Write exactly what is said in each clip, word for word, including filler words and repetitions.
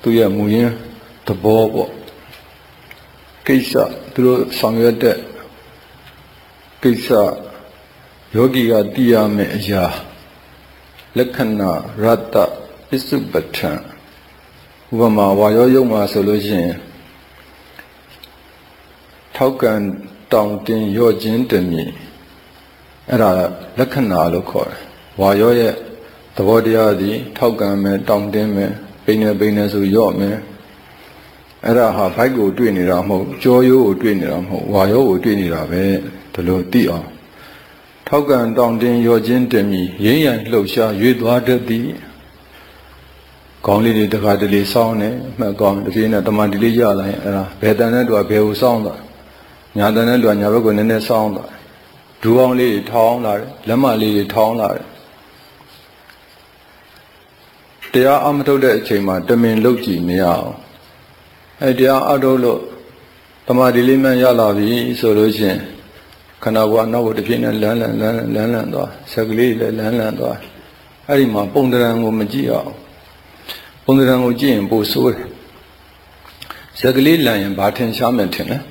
သူရဲ့မူရင်းသဘောပေါ့ကိစ္စသူတို့ဆောင်ရွက်တဲ့ကိစ္စယောဂီကသိရမယ့်အရာလက္ခဏာရတ္တပစ္စုပ္ပထံဥပမာဝါရောယုံမှာဆိုလို့ရှိရင်ထောက်ကန်တောင်းတင်ရော့ခြင်းတမည်အဲ့ဒါလက္ခဏာလို့ခေါ်တယ်ဝါရောရဲ့သဘောတရားသည်ထောက်ကန်မယ်တောင်းတင်မယ်ပိနေပိနေဆိုရော့မယ်အဲ့ဒါဟာဘိုက်ကိုတွေ့နေတာမဟုတ်ကြောရိုးကိုတွေ့နေတာမဟုတ်ဝါရောကိုတွေ့နေတာပဲဒီလိုသိအောင်ထောက်ကန်တောင်းတင်ရော့ခြင်းတမည်ရင်းရန်လှုပ်ရှားရွေ့သွားတတ်သည်ကောင်းလေးတွေတခါတလေစောင်းနေမှတ်ကောင်းတစ်ပြေးနဲ့တမန်ဒီလေးရလာရင်အဲ့ဒါဘယ်တန်တဲ့တူကဘယ်ကိုစောင်းသွားညာတန်တဲ့တူကညာဘက်ကိုနည်းနည်းစောင်းသွားဒူအောင်လေးတွေထောင်းလာတယ်လက်မလေးတွေထောင်းလာတယ်တရားအမထုတ်တဲ့အချိန်မှာတမင်လုတ်ကြည့်မရအောင်အဲတရားအထုတ်လို့တမန်ဒီလေးမှရလာပြီဆိုလို့ရှိရင်ခန္ဓာကိုယ်အနောက်ကိုတစ်ပြေးနဲ့လန်းလန်းလန်းလန်းလန်းသွားဆက်ကလေးလည်းလန်းလန်းသွားအဲ့ဒီမှာပုံတရံကိုမကြည့်အောင်ပုံစံကိုကြည့်ရင်ပိုဆိုးတယ်ဇက်ကလေးလန်ရင်ဘာထင်ရှားမယ်ထင်လဲ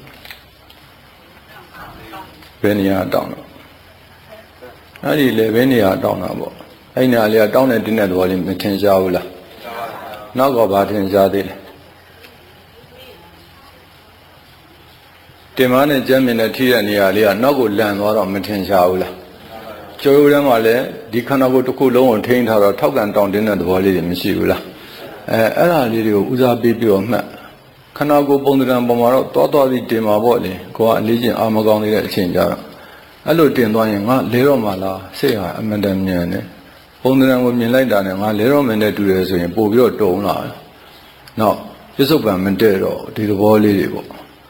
ဘယ်နေရာတောင်းတော့အဲ့ဒီလေဘယ်နေရာတောင်းတာပေါ့အဲ့နေရာလေးကတောင်းတဲ့တင်းတဲ့သဘောလေးမထင်ရှားဘူးလားနောက်ကဘာထင်ရှားသေးလဲတင်မနဲ့ကျမ်းမြင်တဲ့ထိတဲ့နေရာလေးကနောက်ကိုလန်သွားတော့မထင်ရှားဘူးလားကျိုးရိုးထဲမှာလည်းဒီခန္ဓာကိုယ်တစ်ခုလုံးကိုထိန်းထားတော့ထောက်ကန်တောင်းတင်းတဲ့သဘောလေးတွေမရှိဘူးလားအဲအဲ့ဒါလေးတွေကိုဦးစားပေးပြီးတော့မှတ်ခန္ဓာကိုယ်ပုံသဏ္ဍာန်ပေါ်မှာတော့တောတော်ပြီးတင်မှာပေါ့လေကိုကအလေးချင်းအာမကောင်းသေးတဲ့အချိန်ကြတော့အဲ့လိုတင်သွားရင်ငါလဲတော့မှလားစိတ်ဟာအမှန်တမ်းမြန်တယ်ပုံသဏ္ဍာန်ကိုမြင်လိုက်တာနဲ့ငါလဲတော့မှနဲ့တူတယ်ဆိုရင်ပို့ပြီးတော့တုံလာတယ်နောက်ပြစ္ဆုတ်ပံမတည့်တော့ဒီသဘောလေးတွေပေါ့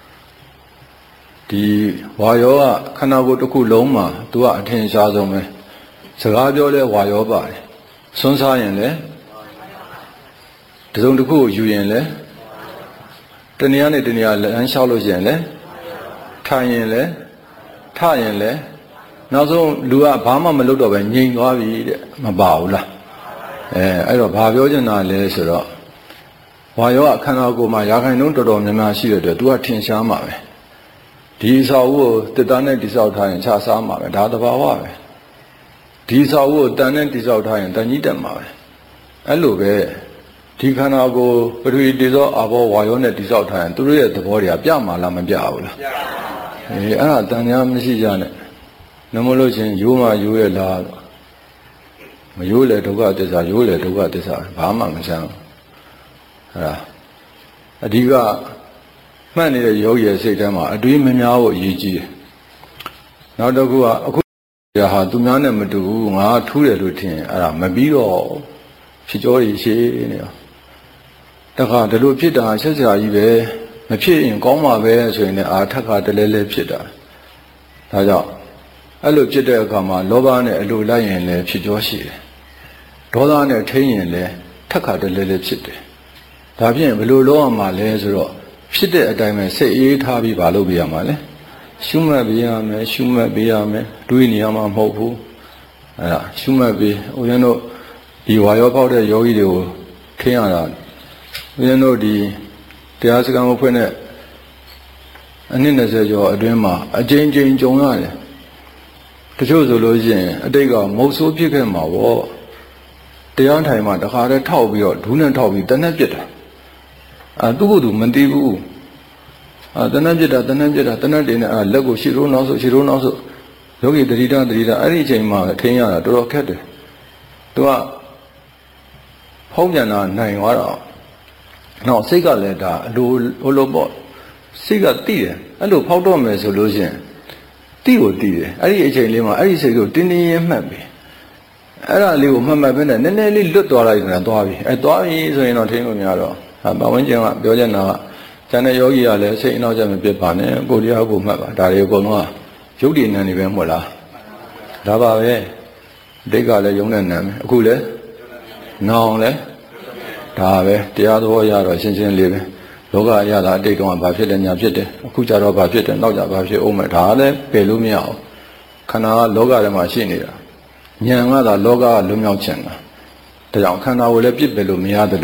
ဒီဝါယောကခန္ဓာကိုယ်တစ်ခုလုံးမှာသူကအထင်ရှားဆုံးပဲစကားပြောလဲဝါယောပါတယ်ဆွန်းစားရင်လည်းတစုံတစ်ခုကိုယူရင်လည်းတဏှာနဲ့တဏှာလမ်းလျှောက်လို့ရှိရင်လည်းထိုင်ရင်လည်းထရင်လည်းနောက်ဆုံးလူကဘာမှမလုပ်တော့ပဲငြိမ်သွားပြီတဲ့မပါဘူးလားအဲအဲ့တော့ဘာပြောချင်တာလဲဆိုတော့ဝါယောကခန္ဓာကိုယ်မှာရာခိုင်နှုန်းတော်တော်များများရှိတဲ့အတွက် तू ကထင်ရှားမှာပဲဒီအစာကိုတစ်တန်းနဲ့တိဆောက်ထားရင်ခြားစားမှာပဲဒါသဘာဝပဲဒီအစာကိုတန်နဲ့တိဆောက်ထားရင်တန်ကြီးတက်မှာပဲအဲ့လိုပဲဒီခန္ဓာကိုပထဝီတေဇောအာဘောဝါယောနဲ့တိဆောက်ထားရင်သူတို့ရဲ့သဘောတွေကပြမှာလားမပြဘူးလားပြပါဘူးအေးအဲ့ဒါတန်ညာမရှိကြနဲ့နမလို့ချင်းရိုးမှရိုးရလားမရိုးလေဒုက္ခသစ္စာရိုးလေဒုက္ခသစ္စာဘာမှမဆန်းဘူးအဲ့ဒါအဓိကမှတ်နေတဲ့ယောဂီရဲ့စိတ်ထဲမှာအတွေးမများဖို့အရေးကြီးတယ်နောက်တစ်ခုကအခုရဟာသူများနဲ့မတူဘူးငါထူးတယ်လို့ထင်အဲ့ဒါမပြီးတော့ဖြစ်ကြောကြီးရှိနေရောတခါဒီလိုဖြစ်တာဆက်စရာကြီးပဲမဖြစ်ရင်ကောင်းမှာပဲဆိုရင်လည်းအာထက်ခါတလဲလဲဖြစ်တာဒါကြောင့်အဲ့လိုဖြစ်တဲ့အခါမှာလောဘနဲ့အလိုလိုက်ရင်လည်းဖြစ်ကြောရှိတယ်ဒေါသနဲ့ထိရင်လည်းထက်ခါတလဲလဲဖြစ်တယ်ဒါဖြင့်ဘယ်လိုလုပ်ရမှာလဲဆိုတော့ဖြစ်တဲ့အတိုင်းပဲစိတ်အေးထားပြီးမလုပ်ပြရမှာလဲရှုမှတ်ပြရမယ်ရှုမှတ်ပြရမယ်တွေးနေရမှာမဟုတ်ဘူးအဲ့ဒါရှုမှတ်ပြီးဦးဇင်းတို့ဒီဝါရောပေါက်တဲ့ယောဂီတွေကိုခင်းရတာဦးဇင်းတို့ဒီတရားစကားမဖွင့်တဲ့အနည်း၂၀ကျော်အတွင်းမှာအကျဉ်းချင်းကြုံရတယ်တချို့ဆိုလို့ရှိရင်အတိတ်ကမုတ်ဆိုးဖြစ်ခဲ့မှာပေါ့တရားထိုင်မှာတခါတည်းထောက်ပြီးတော့ဒူးနဲ့ထောက်ပြီးတနက်ပြစ်တာအာသူ့ကိုယ်သူမသိဘူးအာတနက်ပြစ်တာတနက်ပြစ်တာတနက်တင်နဲ့အာလက်ကိုရှီရိုးနောက်ဆိုရှီရိုးနောက်ဆိုယောဂီတတိတာတတိတာအဲ့ဒီအချိန်မှာထင်းရတာတော်တော်ခက်တယ်သူကဖုံးပြန်တာနိုင်သွားတော့နောက်စိတ်ကလည်းဒါအလိုဟိုလိုပေါ့စိတ်ကတိတယ်အဲ့လိုဖောက်တော့မယ်ဆိုလို့ရှိရင်တိကိုတိတယ်အဲ့ဒီအချိန်လေးမှာအဲ့ဒီစိတ်ကိုတင်းတင်းရမှတ်ပြီအဲ့ဒါလေးကိုမှတ်မှတ်ပဲနဲ့နည်းနည်းလေးလွတ်သွားလိုက်တယ်သွားပြီအဲသွားပြီဆိုရင်တော့ထင်းလို့များတော့ဟာပဝန်းကျင်ကပြောချင်တာကကျန်တဲ့ယောဂီကလည်းစိတ်အနောက်ကျမပြစ်ပါနဲ့ကိုယ်တရားကိုမှတ်ပါဒါတွေအကုန်လုံးကရုပ်တည်နေနေပဲမဟုတ်လားဒါပါပဲဒိတ်ကလည်းယုံနေနေမယ်အခုလည်းနောင်လည်းဒါပဲတရားသဘောရတော့ရှင်းရှင်းလေးပဲလောကအရာသာအတိတ်တုန်းကဘာဖြစ်တယ်ညာဖြစ်တယ်အခုကျတော့ဘာဖြစ်တယ်နောက်ကျဘာဖြစ်အောင်မယ်ဒါလည်းပယ်လို့မရအောင်ခန္ဓာကလောကထဲမှာရှိနေတာဉာဏ်ကသာလောကကလွတ်မြောက်ခြင်းတာဒါကြောင့်ခန္ဓာကိုလည်းပြစ်ပယ်လို့မရတယ်လို့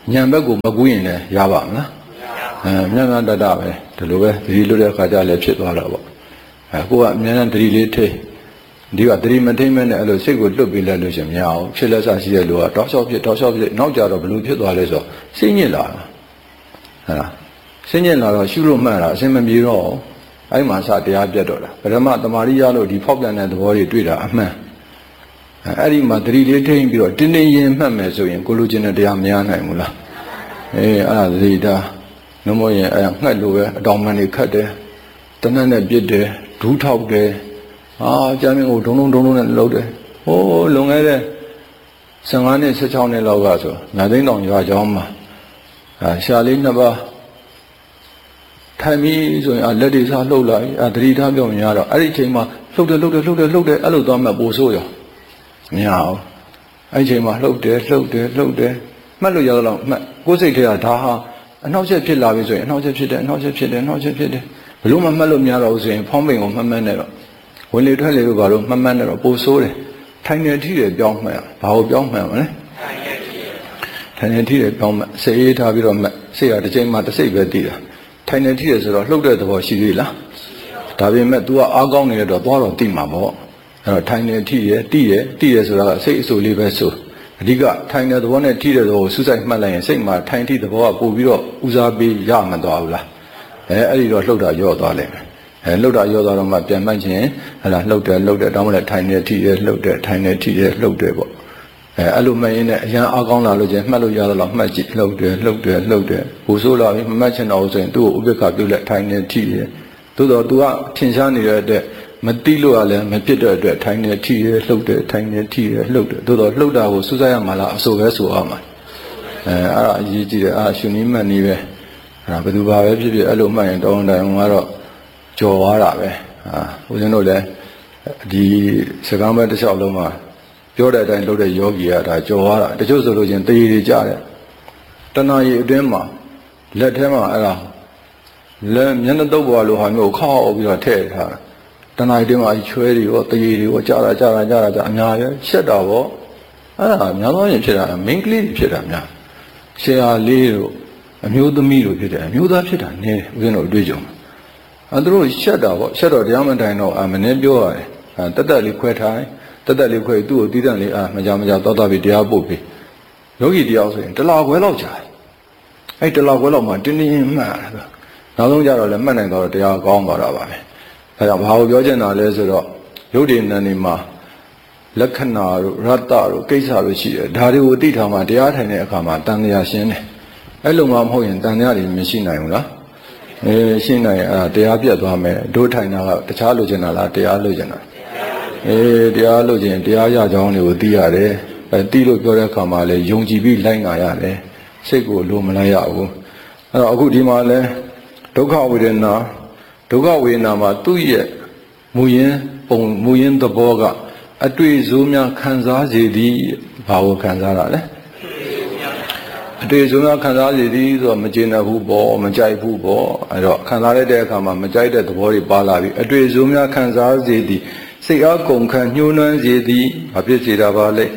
ညံဘက်ကိုမကူးရင်လည်းရပါမလားအဲညံ့ညံ့တတပဲဒီလိုပဲသတိလွတ်တဲ့အခါကျလည်းဖြစ်သွားတော့ပေါ့အဲကိုကအများနဲ့သတိလေးထိဒီကသတိမထိမဲ့နဲ့အဲ့လိုစိတ်ကိုလွတ်ပြီးလဲလို့ရှင်မရအောင်ဖြစ်လက်စားရှိတဲ့လူကတောက်လျှောက်ဖြစ်တောက်လျှောက်ဖြစ်နောက်ကြတော့ဘလို့ဖြစ်သွားလဲဆိုစိတ်ညစ်လာတာဟဲ့လားစိတ်ညစ်လာတော့ရှုလို့မှတ်တာအစင်မပြေတော့အဲ့မှာစတရားပြတ်တော့တာပထမတမာရိယလို့ဒီဖောက်ပြန်တဲ့သဘောတွေတွေ့တာအမှန်အဲ့ဒီမှာသတိလေးထိပြီးတော့တင်းတင်းရင်မှတ်မယ်ဆိုရင်ကိုလိုချင်တဲ့တရားမရနိုင်ဘူးလားအေးအဲ့ဒါသတိထားနှမို့ရင်အဲ့ငှက်လိုပဲအတောင်မှန်တွေခတ်တယ်တနက်နဲ့ပြစ်တယ်ဒူးထောက်တယ်အာကျမ်းမြင့်ကိုဒုံဒုံဒုံဒုံနဲ့လှုပ်တယ်ဟိုးလွန်ခဲ့တဲ့ဆယ်ငါးနှစ်ဆယ်ခြောက်နှစ်လောက်ကဆိုညာသိန်းတောင်ရွာကျောင်းမှာအာရှာလေးနှစ်ပါးထိုင်ပြီးဆိုရင်အလက်တွေစားလှုပ်လာပြီအသတိထားပြောမရတော့အဲ့ဒီအချိန်မှာလှုပ်တယ်လှုပ်တယ်လှုပ်တယ်လှုပ်တယ်အဲ့လိုသွားမှပို့ဆိုးရောမရအောင်အဲ့ဒီအချိန်မှာလှုပ်တယ်လှုပ်တယ်လှုပ်တယ်မှတ်လို့ရတော့မှတ်ကိုယ်စိတ်ထဲကဒါဟာအနှောက်အယှက်ဖြစ်လာပြီဆိုရင်အနှောက်အယှက်ဖြစ်တယ်အနှောက်အယှက်ဖြစ်တယ်အနှောက်အယှက်ဖြစ်တယ်ဘလို့မှမှတ်လို့မရတော့ဘူးဆိုရင်ဖောင်းပိန်ကိုမှတ်မှတ်နေတော့ဝင်လေထွက်လေလို့ဘာလို့မှတ်မှတ်နေတော့ပို့ဆိုးတယ်ထိုင်နေထိတယ်ပြောင်းမှတ်ဘာကိုပြောင်းမှတ်မလဲထိုင်နေထိတယ်ပြောင်းမှတ်စေးအေးထားပြီးတော့မှတ်စိတ်ကတစ်ချိန်မှတစ်စိတ်ပဲတည်တာထိုင်နေထိတယ်ဆိုတော့လှုပ်တဲ့သဘောရှိသေးလားဒါပေမဲ့ तू ကအားကောင်းနေတော့သွားတော့တိမှာပေါ့အဲ့တော့ထိုင်နေထိရတိရတိရဆိုတာကစိတ်အစိုးလေးပဲဆိုအဓိကထိုင်တဲ့သဘောနဲ့ထိတဲ့သဘောကိုစူးစိုက်မှတ်လိုက်ရင်စိတ်မှာထိုင်ထိတဲ့သဘောကပို့ပြီးတော့ဦးစားပေးရမှသွားဘူးလားအဲအဲ့ဒီတော့လှုပ်တာရော့သွားလိမ့်မယ်အဲလှုပ်တာရော့သွားတော့မှပြန်မှတ်ခြင်းဟလာလှုပ်တယ်လှုပ်တယ်တောင်းမလဲထိုင်နေထိရလှုပ်တယ်ထိုင်နေထိရလှုပ်တယ်ပေါ့အဲအဲ့လိုမှတ်ရင်းနဲ့အရန်အားကောင်းလာလို့ချင်းမှတ်လို့ရတော့မှတ်ကြည့်လှုပ်တယ်လှုပ်တယ်လှုပ်တယ်ပူဆိုးလာပြီမမှတ်ချင်တော့ဆိုရင်သူ့ကိုဥပ္ပခါပြုလိုက်ထိုင်နေထိရသို့တော့ तू ကထင်ရှားနေတဲ့အတွက်မတိလို့ကလည်းမဖြစ်တဲ့အတွက်ထိုင်နေထိရလှုပ်တယ်ထိုင်နေထိရလှုပ်တယ်သို့တော့လှုပ်တာကိုစူးစိုက်ရမှာလားအဆိုပဲဆိုအောင်မှာအဲအဲ့ဒါအရေးကြီးတယ်အာရှင်နီးမှတ်နေပဲအဲ့ဒါဘယ်သူပါပဲဖြစ်ဖြစ်အဲ့လိုမှတ်ရင်တောင်းတိုင်ကတော့ကြော်သွားတာပဲအာဦးဇင်းတို့လည်းဒီစကားမဲ့တစ်လျှောက်လုံးမှာပြောတဲ့အတိုင်းလုပ်တဲ့ယောဂီကဒါကြော်သွားတာတချို့ဆိုလို့ချင်းတရေတွေကြတယ်တဏှာရည်အတွင်းမှာလက်ထဲမှာအဲ့ဒါလက်မျက်နှာတုပ်ပေါ်လိုဟာမျိုးခောက်ပြီးတော့ထည့်ထားတာတဏှာရည်အတွင်းမှာချွဲတွေရောတရေတွေရောကြတာကြတာကြတာကြအများကြီးရှက်တာပေါ့အဲ့ဒါများသောရင်ဖြစ်တာမင်းကလေးဖြစ်တာများရှယ်ယာလေးတို့အမျိုးသမီးတို့ဖြစ်တယ်အမျိုးသားဖြစ်တာနည်းဦးဇင်းတို့အတွေ့အကြုံအဲသူတို့ရှက်တာပေါ့ရှက်တော့တရားမတိုင်တော့အမင်းပြောရတယ်အဲတက်တက်လေးခွဲထိုင်တက်တက်လေးခွဲသူ့ကိုတီးတန့်လေးအာမကြမကြသွားသွားပြီးတရားပို့ပြီးယောဂီတရားဆိုရင်တလားခွဲလောက်ကြာတယ်အဲ့တလားခွဲလောက်မှတင်းတင်းမှတ်ရတယ်နောက်ဆုံးကြတော့လည်းမှတ်နိုင်တော့တရားကောင်းသွားတာပါပဲအဲဒါဘာကိုပြောချင်တာလဲဆိုတော့ယုတ်ဒီနန်းနေမှာလက္ခဏာတို့ရတ္တတို့ကိစ္စတို့ရှိတယ်ဒါတွေကိုသိထားမှတရားထိုင်တဲ့အခါမှာတန်တရားရှင်းတယ်အဲ့လိုမှမဟုတ်ရင်တန်တရားတွေမရှိနိုင်ဘူးလားအဲရှင်းနိုင်ရင်အဲတရားပြတ်သွားမယ်တို့ထိုင်တာကတခြားလိုချင်တာလားတရားလိုချင်တာအေးတရားလိုချင်တရားရကြောင်းတွေကိုသိရတယ်အဲသိလို့ပြောတဲ့အခါမှာလည်းယုံကြည်ပြီးလိုက်နာရတယ်စိတ်ကိုလိုမလိုက်ရဘူးအဲ့တော့အခုဒီမှာလဲဒုက္ခဝေဒနာဒုက္ခဝေဒနာမှာသူ့ရဲ့မူရင်းပုံမူရင်းသဘောကအတွေ့အကြုံများခံစားစေသည်ဘာကိုခံစားတာလဲအတွေ့အကြုံများခံစားစေသည်ဆိုတော့မကျေနပ်ဘူးပေါ့မကြိုက်ဘူးပေါ့အဲ့တော့ခံစားရတဲ့အခါမှာမကြိုက်တဲ့သဘောတွေပါလာပြီအတွေ့အကြုံများခံစားစေသည်စိတ်အားကုန်ခံညှိုးနှွမ်းစေသည်ဘာဖြစ်စေတာပါလဲ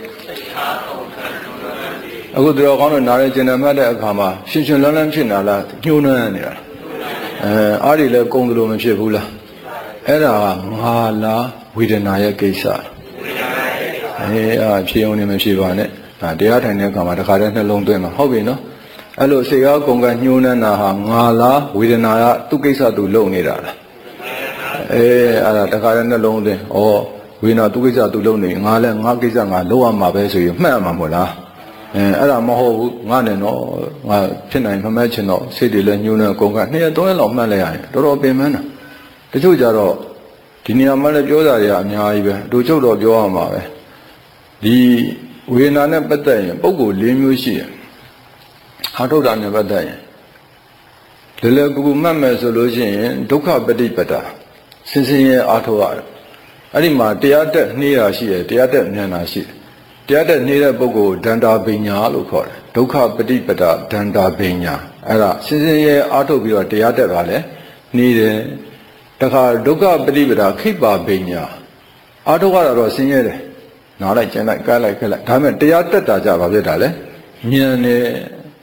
အခုတော်ကောင်းတို့နားရဲကျင်နာမှတ်တဲ့အခါမှာရှင်ရှင်လန်းလန်းဖြစ်လာလားညှိုးနှွမ်းနေတာအဲအားတွေလည်းကုန်သလိုမဖြစ်ဘူးလားအဲ့ဒါကငါလားဝေဒနာရဲ့ကိစ္စအေးအာဖြေအောင်နေမဖြေပါနဲ့ဒါတရားထိုင်တဲ့အခါမှာတခါတည်းနှလုံးသွင်းမှာဟုတ်ပြီနော်အဲ့လိုစိတ်အားကုန်ကညှိုးနှမ်းတာဟာငါလားဝေဒနာကသူ့ကိစ္စသူလုပ်နေတာလားအေးအဲ့ဒါတခါတည်းနှလုံးသွင်းဩဝေဒနာသူ့ကိစ္စသူလုပ်နေငါလည်းငါကိစ္စငါလုပ်ရမှာပဲဆိုရင်မှတ်ရမှာမဟုတ်လားအဲအဲ့ဒါမဟုတ်ဘူးငါနဲ့တော့ငါဖြစ်နိုင်မှတ်ချင်တော့စိတ်တွေလည်းညှိုးနှမ်းကုန်ကနှစ်ရက်သုံးရက်လောက်မှတ်လိုက်ရတယ်တော်တော်ပင်ပန်းတာတချို့ကြတော့ဒီနေရာမှာလည်းပြောတာတွေကအများကြီးပဲအတူချုပ်တော့ပြောရမှာပဲဒီဝေဒနာနဲ့ပတ်သက်ရင်ပုဂ္ဂိုလ်၄မျိုးရှိတယ်ဟာထုတ်တာနဲ့ပတ်သက်ရင်လေလေကူကူမှတ်မယ်ဆိုလို့ရှိရင်ဒုက္ခပฏิပဒါစင်စင်ရဲ့အာထုတ်ရတယ်အဲ့ဒီမှာတရားတက်နှေးတာရှိတယ်တရားတက်ဉာဏ်တာရှိတယ်တရားတက်နှေးတဲ့ပုဂ္ဂိုလ်ဒန္တာပညာလို့ခေါ်တယ်ဒုက္ခပฏิပဒါဒန္တာပညာအဲ့ဒါစင်စင်ရဲ့အာထုတ်ပြီးတော့တရားတက်တာလည်းနှေးတယ်တခါဒုက္ခပฏิပဒါခိပ္ပါပညာအာထုတ်ရတာတော့ဆင်းရဲတယ်နားလိုက်ကျင်လိုက်ကဲလိုက်ကဲလိုက်ဒါပေမဲ့တရားတက်တာကြပါဖြစ်တာလေဉာဏ်နဲ့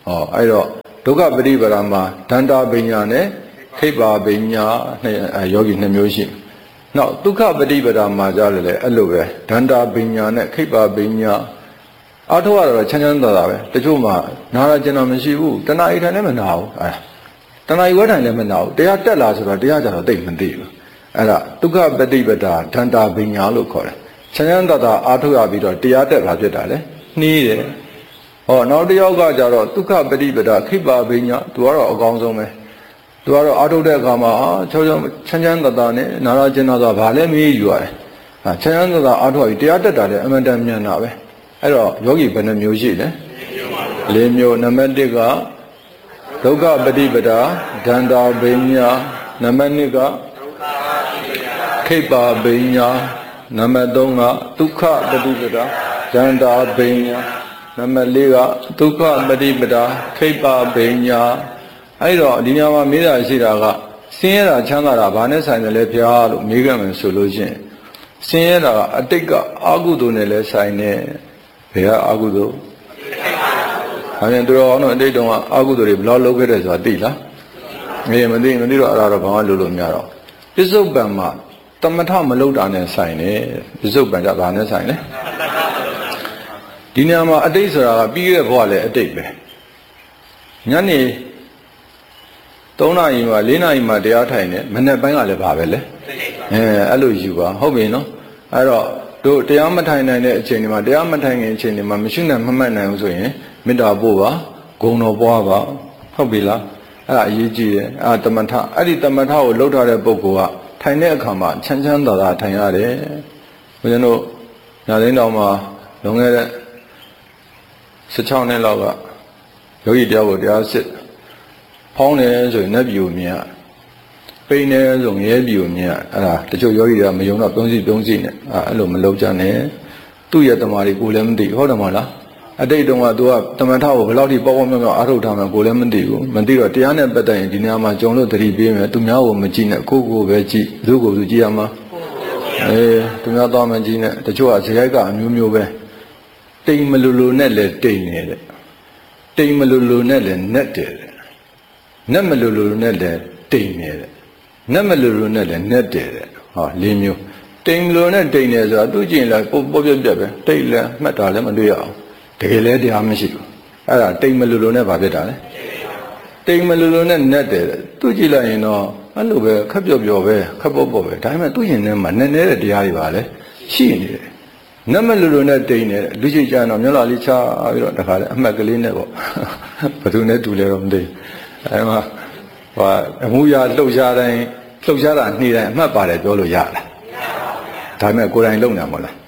ဟောအဲ့တော့ဒုက္ခပฏิပဒါမှာဒန္တာပညာနဲ့ခိပ္ပါပညာနဲ့ယောဂီနှစ်မျိုးရှိနောက်ဒုက္ခပฏิပဒါမှာကြားတယ်လေအဲ့လိုပဲဒန္တာပညာနဲ့ခိပ္ပါပညာအထောက်ရတော့ချမ်းချမ်းသာသာပဲတချို့မှာနာရကျင်တော်မရှိဘူးတဏှာဣထိုင်လည်းမနာဘူးအဲတဏှာဣဝထိုင်လည်းမနာဘူးတရားတက်လာဆိုတော့တရားကြတော့သိမသိဘူးအဲ့ဒါဒုက္ခပฏิပဒါဒန္တာပညာလို့ခေါ်တယ်ချမ်းချမ်းသာသာအားထုတ်ရပြီးတော့တရားတက်လာဖြစ်တာလေနှီးတယ်ဟောနောက်တစ်ယောက်ကကြတော့ဒုက္ခပฏิပဒါခိပ္ပါပညာသူကတော့အကောင်းဆုံးပဲသူကတော့အားထုတ်တဲ့အခါမှာချောချောချမ်းချမ်းသာသာနဲ့နာရကျင်သာသာဘာလဲမေးယူရတယ်ဟာချမ်းချမ်းသာသာအားထုတ်ပြီးတရားတက်တာလည်းအမှန်တန်မြန်တာပဲအဲ့တော့ယောဂီဘယ်နှမျိုးရှိလဲလေးမျိုးနံပါတ်တစ်ကဒုက္ခပฏิပဒါဒန္တာပညာနံပါတ်နှစ်ကခိပ္ပါပညာနံပါတ်သုံးကဒုက္ခပฏิပဒါဒန္တာပညာနံပါတ်လေးကဒုက္ခပฏิပဒါခိပ္ပါပညာအဲ့တော့ဒီညမှာမေးတာရှိတာကဆင်းရဲတာချမ်းသာတာဘာနဲ့ဆိုင်တယ်လဲဖျားလို့မေးကြမယ်ဆိုလို့ချင်းဆင်းရဲတာကအတိတ်ကအာဟုတုနဲ့လဲဆိုင်တယ်ဘယ်ကအာဟုတုအဲ့ဒါတို့အောင်တော့အတိတ်တုန်းကအာဟုတုတွေဘယ်လောက်လုပ်ခဲ့တယ်ဆိုတာသိလားအေးမသိမသိတော့အဲ့ဒါတော့ဘာမှလုပ်လို့မရတော့ပစ္စုပန်မှာတမထမလုပ်တာနဲ့ဆိုင်တယ်ပစ္စုပန်ကဘာနဲ့ဆိုင်လဲဒီညမှာအတိတ်ဆိုတာကပြီးခဲ့တဲ့ဘဝလည်းအတိတ်ပဲညနေသုံးနာရီမှာလေးနာရီမှာတရားထိုင်တယ်မနေ့ပိုင်းကလည်းဘာပဲလဲအဲအဲ့လိုယူပါဟုတ်ပြီနော်အဲ့တော့တို့တရားမထိုင်နိုင်တဲ့အချိန်တွေမှာတရားမထိုင်ခင်အချိန်တွေမှာမရှိနဲ့မမှတ်နိုင်ဘူးဆိုရင်မေတ္တာပို့ပါဂုဏ်တော်ပွားပါဟုတ်ပြီလားအဲ့ဒါအရေးကြီးတယ်အဲ့ဒါတမထအဲ့ဒီတမထကိုလှုပ်ထားတဲ့ပုဂ္ဂိုလ်ကထိုင်တဲ့အခါမှာချမ်းချမ်းသာသာထိုင်ရတယ်ဘုရားတို့ညာသိန်းတော်မှာလွန်ခဲ့တဲ့十六နှစ်လောက်ကယောဂီတယောက်ကိုတရားစစ်ဖောင်းတယ်ဆိုရင်နတ်ပြည်ကိုမြင်ရပိန်တယ်ဆိုငရဲပြည်ကိုမြင်ရအဲ့ဒါတချို့ယောဂီတွေကမယုံတော့ပြုံးစီပြုံးစီနဲ့အဲ့လိုမလုပ်ကြနဲ့သူ့ရဲ့တမာရီကိုလည်းမသိဟုတ်တယ်မဟုတ်လားအတိတ်တုန်းက तू ကတမထကိုဘယ်လောက်ထိပေါ့ပေါ့မြောက်မြောက်အားထုတ်ထားမှကိုလည်းမသိဘူးမသိတော့တရားနဲ့ပတ်သက်ရင်ဒီနေရာမှာကြုံလို့သတိပေးမယ်သူများကိုမကြည့်နဲ့ကိုယ့်ကိုယ်ပဲကြည့်လူကိုယ်သူကြည့်ရမှာအေးသူများတော့မကြည့်နဲ့တချို့ကဇယိုက်ကအမျိုးမျိုးပဲတိမ်မလူလူနဲ့လည်းတိမ်နေတဲ့တိမ်မလူလူနဲ့လည်းနဲ့တယ်နက်မလူလူနဲ့လည်းတိမ်နေတဲ့နက်မလူလူနဲ့လည်းနဲ့တယ်ဟောလေးမျိုးတိမ်လူနဲ့တိမ်နေဆိုတာသူကြည့်ရင်လည်းပေါ့ပေါ့ပြက်ပြက်ပဲတိတ်လည်းမှတ်တာလည်းမတွေ့ရအောင်တကယ်လည်းတရားမရှိဘူးအဲ့ဒါတိမ်မလူလူနဲ့ဘာဖြစ်တာလဲတိမ်မလူလူနဲ့နဲ့တယ်သူကြည့်လိုက်ရင်တော့အဲ့လိုပဲခက်ပြော့ပြော့ပဲခက်ပေါ့ပေါ့ပဲဒါပေမဲ့သူ့ရင်ထဲမှာနည်းနည်းတဲ့တရားတွေပါလေရှိနေတယ်နတ်မလူလူနဲ့တိမ်နေတယ်လူကြီးကျန်တော့မျက်လာလေးချပြီးတော့တခါလေအမှတ်ကလေးနဲ့ပေါ့ဘယ်သူနဲ့တူလဲတော့မသိအဲမှာဟိုအမှုရလှုပ်ရှားတိုင်းလှုပ်ရှားတာနှီးတိုင်းအမှတ်ပါတယ်ပြောလို့ရလားဒါပေမဲ့ကိုယ်တိုင်လုံနေမှာလား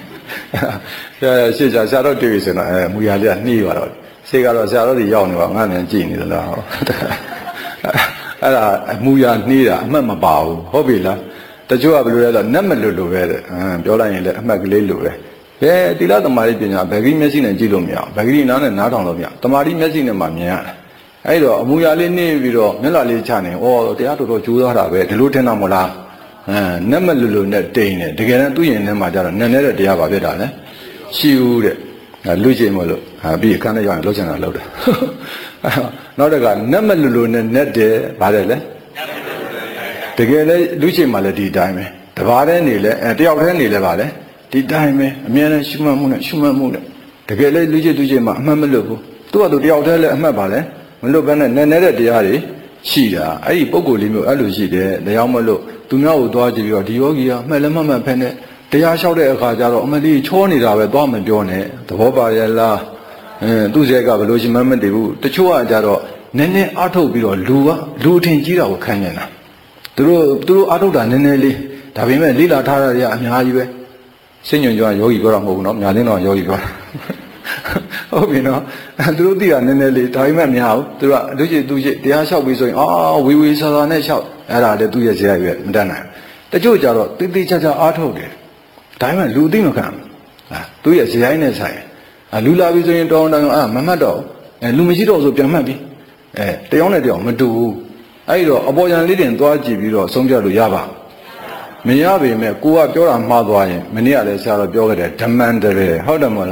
ရှေ့ကျဆရာတော်တွေ့ပြီဆိုတော့အဲအမှုရလေးကနှီးသွားတော့ရှေ့ကတော့ဆရာတော်တွေရောက်နေပါငါမြန်ကြည့်နေသလားအဲ့ဒါအမှုရနှီးတာအမှတ်မပါဘူးဟုတ်ပြီလားတချို့ကဘယ်လိုလဲဆိုတော့နတ်မလွတ်လို့ပဲတဲ့ပြောလိုက်ရင်လည်းအမှတ်ကလေးလိုပဲဘယ်တိလသမารိပညာဘယ်ကြီးမျက်စိနဲ့ကြည့်လို့မရဘူးဘယ်ကြီးနားနဲ့နားထောင်လို့မရတမာတိမျက်စိနဲ့မှမြင်ရတယ်အဲ့တော့အမူအရာလေးနှိမ့်ပြီးတော့မျက်လာလေးချနေဩတရားတော်တော်ကြိုးစားတာပဲဒီလိုထင်တာမလားအဲနတ်မလွတ်လို့နဲ့တိမ်နေတကယ်တမ်းသူ့ရင်ထဲမှာကျတော့နည်းနည်းတဲ့တရားပါဖြစ်တာလေရှိဦးတဲ့လူချင်းမလို့ဟာပြီးအခန်းထဲရောက်ရင်လှုပ်ချင်တာလှုပ်တယ်နောက်တကနတ်မလွတ်လို့နဲ့နဲ့တယ်ဗါတယ်လေတကယ်လဲလူချင်းမှလည်းဒီတိုင်းပဲတဘာတဲ့နေလဲအဲတယောက်တည်းနေလဲပါလေဒီတိုင်းပဲအမြဲတမ်းရှုမှတ်မှုနဲ့ရှုမှတ်မှုနဲ့တကယ်လဲလူချင်းလူချင်းမှအမှတ်မလွတ်ဘူးသူကသူတယောက်တည်းလဲအမှတ်ပါလေမလွတ်ဘဲနဲ့နည်းနည်းတဲ့တရားတွေရှိတာအဲ့ဒီပုံကိုယ်လေးမျိုးအဲ့လိုရှိတယ်တရားမလို့သူများကိုသွားကြည့်ပြီးတော့ဒီယောဂီကမှတ်လည်းမှတ်မှတ်ဖက်နဲ့တရားလျှောက်တဲ့အခါကျတော့အမလီချောနေတာပဲသွားမပြောနဲ့သဘောပါရဲ့လားအဲသူ့ဇက်ကဘယ်လိုရှိမှမသိဘူးတချို့ကကြတော့နည်းနည်းအားထုတ်ပြီးတော့လူကလူအထင်ကြီးတာကိုခံနေတာသူတို့သူတို့အားထုတ်တာနည်းနည်းလေးဒါပေမဲ့လိလာထားတာတွေကအများကြီးပဲစိတ်ညွန်ကြွယောဂီပြောတာမဟုတ်ဘူးနော်ညာလင်းတော့ယောဂီပြောတာဟုတ်ပြီနော်သူတို့သိတာနည်းနည်းလေးဒါပေမဲ့မရဘူးသူကလူကြီးသူကြီးတရားလျှောက်ပြီးဆိုရင်အာဝေဝေဆာဆာနဲ့လျှောက်အဲ့ဒါလည်းသူ့ရဲ့ဇယရွယ်မတတ်နိုင်တချို့ကြတော့တိတိကျကျအားထုတ်တယ်ဒါပေမဲ့လူသိမခံဘူးအာသူ့ရဲ့ဇယိုင်းနဲ့ဆိုင်အာလူလာပြီဆိုရင်တောင်းတောင်းအာမမှတ်တော့အဲလူမရှိတော့ဆိုပြန်မှတ်ပြီအဲတယောက်နဲ့တယောက်မတူဘူးအဲ့တော့အပေါ်ယံလေးတင်သွားကြည့်ပြီးတော့ဆုံးဖြတ်လို့ရပါမရပေမဲ့ကိုကပြောတာမှားသွားရင်မနေ့ကလည်းဆရာတော်ပြောခဲ့တယ်ဓမ္မန္တရေဟုတ်တယ်မဟုတ်လား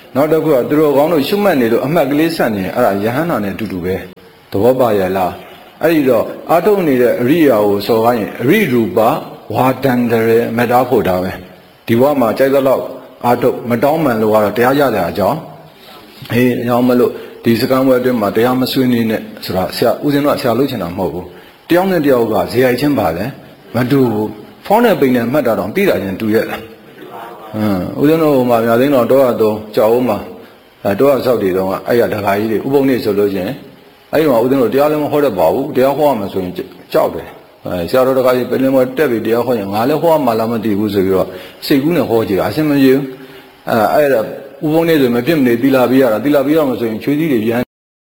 နောက်တစ်ခုကသူတို့ကောင်းလို့ရှုမှတ်နေလို့အမှတ်ကလေးဆက်နေအဲ့ဒါယဟန္တာနဲ့အတူတူပဲသဘောပါရဲ့လားအဲ့ဒီတော့အာထုံနေတဲ့အရိယာကိုစော်ကားရင်အရိရူပဝါတန္တရေမတားဖို့တာပဲဒီဘဝမှာကြိုက်သလောက်အာထုမတောင်းမှန်လို့ကတော့တရားရတဲ့အကြောင်းဟေးအကြောင်းမလို့ဒီစကံဝဲအတွင်းမှာတရားမဆွေးနွေးနဲ့ဆိုတာဆရာဦးဇင်းတို့ဆရာလုပ်ချင်တာမဟုတ်ဘူးတယောက်နဲ့တယောက်ကဇေယိုက်ချင်းပါလဲမတူဘူးဖောင်းတဲ့ပိန်နဲ့မှတ်တာတော့ပြီးတာချင်းတူရဲ့လားဟမ်ဦးဇင်းတို့မှာများသိန်းတော့တော့ရတော့ကြောက်ဦးမှာအဲတော့ရဆောက်တည်တော့အဲ့ရဒကာကြီးတွေဥပုံနေဆိုလို့ချင်းအဲ့ဒီမှာဦးဇင်းတို့တရားလည်းမဟောတတ်ပါဘူးတရားဟောရမှာဆိုရင်ကြောက်တယ်အဲဆရာတော်ဒကာကြီးပင်လင်မတက်ပြီးတရားဟောရင်ငါလည်းဟောမှလားမသိဘူးဆိုပြီးတော့စိတ်ကူးနဲ့ဟောကြည့်အဆင်မပြေဘူးအဲအဲ့ဒါဥပုံနေဆိုမပြစ်မနေသီလာပြီးရတာသီလာပြီးရမှာဆိုရင်ချွေးစည်းတွေပြန်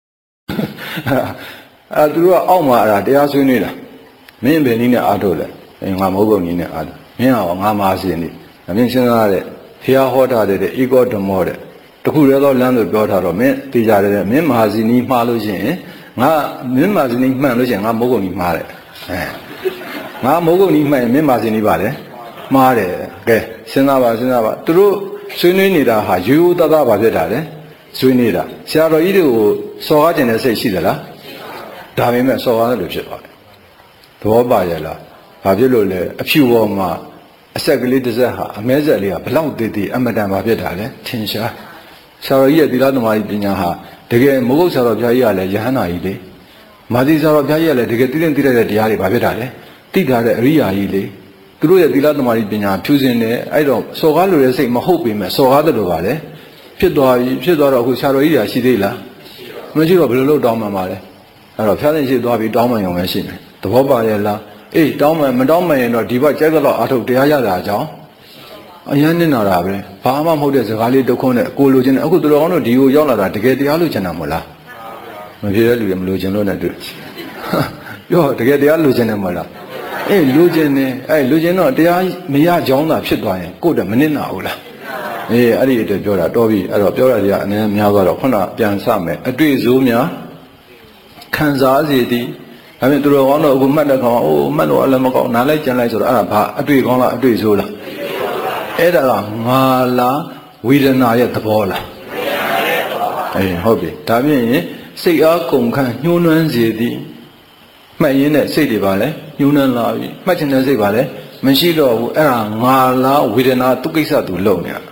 အဲသူတို့ကအောက်မှာအဲ့ဒါတရားဆွေးနွေးတာမင်းဘယ်နည်းနဲ့အားထုတ်လဲအဲငါမဟုတ်ဘူးနည်းနဲ့အားထုတ်မင်းဟာငါမာစင်နေမင်းစဉ်းစားရတဲ့ဖျားဟောထားတဲ့ဧကောဓမောတဲ့တခုတည်းသောလမ်းလို့ပြောထားတော့မင်းသိကြတယ်မင်းမဟာဇီနီမှားလို့ရှိရင်ငါမင်းမဟာဇီနီမှန်လို့ရှိရင်ငါမဟုတ်ဘူးနီမှားတယ်အဲငါမဟုတ်ဘူးနီမှန်ရင်မင်းမဟာဇီနီပါလေမှားတယ်ကဲစဉ်းစားပါစဉ်းစားပါသူတို့ဆွေးနွေးနေတာဟာရိုးရိုးသားသားပါဖြစ်တာလေဆွေးနေတာဆရာတော်ကြီးတွေကိုစော်ကားခြင်းနဲ့စိတ်ရှိသလားဒါပေမဲ့စော်ကားတယ်လို့ဖြစ်သွားတယ်သဘောပါရဲ့လားဘာဖြစ်လို့လဲအဖြူပေါ်မှာအဆက်ကလေးတစ်စက်ဟာအမဲဆက်လေးကဘလောက်သေးသေးအမတန်ပါဖြစ်တာလေထင်ရှားဆရာတော်ကြီးရဲ့သီလသမารီပညာဟာတကယ်မဟုတ်ဆရာတော်ဘုရားကြီးကလည်းယဟန္တာကြီးလေမာသီဆရာတော်ဘုရားကြီးကလည်းတကယ်သိတဲ့သိတဲ့တရားတွေဘာဖြစ်တာလဲသိတာတဲ့အရိယာကြီးလေသူတို့ရဲ့သီလသမารီပညာဖြူစင်တယ်အဲ့တော့စော်ကားလိုတဲ့စိတ်မဟုတ်ပေမဲ့စော်ကားတယ်လို့ပါလေဖြစ်သွားပြီဖြစ်သွားတော့အခုဆရာတော်ကြီးရာရှိသေးလားမရှိတော့ဘယ်လိုလုပ်တောင်းမှမှာလဲအဲ့တော့ဖျားသိရှိသွားပြီတောင်းမှရုံပဲရှိတယ်သဘောပါရဲ့လားအေးတောင်းမှမတောင်းမှရင်တော့ဒီဘက်ကြိုက်တော့အာထုတ်တရားရတာအကြောင်းအရန်နေတာတာပဲဘာမှမဟုတ်တဲ့စကားလေးဒုက္ခနဲ့ကိုလိုချင်တယ်အခုသူတော်ကောင်းတို့ဒီကိုရောက်လာတာတကယ်တရားလိုချင်တာမဟုတ်လားမဖြစ်တဲ့လူတွေမလိုချင်လို့နဲ့တွေ့ပြောတကယ်တရားလိုချင်တယ်မဟုတ်လားအေးလိုချင်တယ်အဲ့လိုချင်တော့တရားမရကြောင်းသာဖြစ်သွားရင်ကိုယ့်တည်းမနစ်နာဘူးလားအေးအဲ့ဒီအတွက်ပြောတာတော်ပြီအဲ့တော့ပြောရတဲ့အနည်းများသွားတော့ခုနပြန်စမယ်အတွေ့အကြုံများခံစားစေသည်ဒါပေမဲ့သူတော်ကောင်းတော့အခုမှတ်တဲ့ခါမှာအိုးမှတ်လို့အလည်းမကောင်းနားလိုက်ကြံလိုက်ဆိုတော့အဲ့ဒါဘာအတွေ့ကောင်းလားအတွေ့ဆိုးလားအဲ့ဒါကငါလားဝေဒနာရဲ့သဘောလားအေးဟုတ်ပြီဒါဖြင့်စိတ်အားကုန်ခန့်ညှိုးနှွမ်းစေသည်မှတ်ရင်းနဲ့စိတ်တွေပါလဲညှိုးနှမ်းလာပြီမှတ်ချင်တဲ့စိတ်ပါလဲမရှိတော့ဘူးအဲ့ဒါငါလားဝေဒနာသူကိစ္စသူလုံနေတာ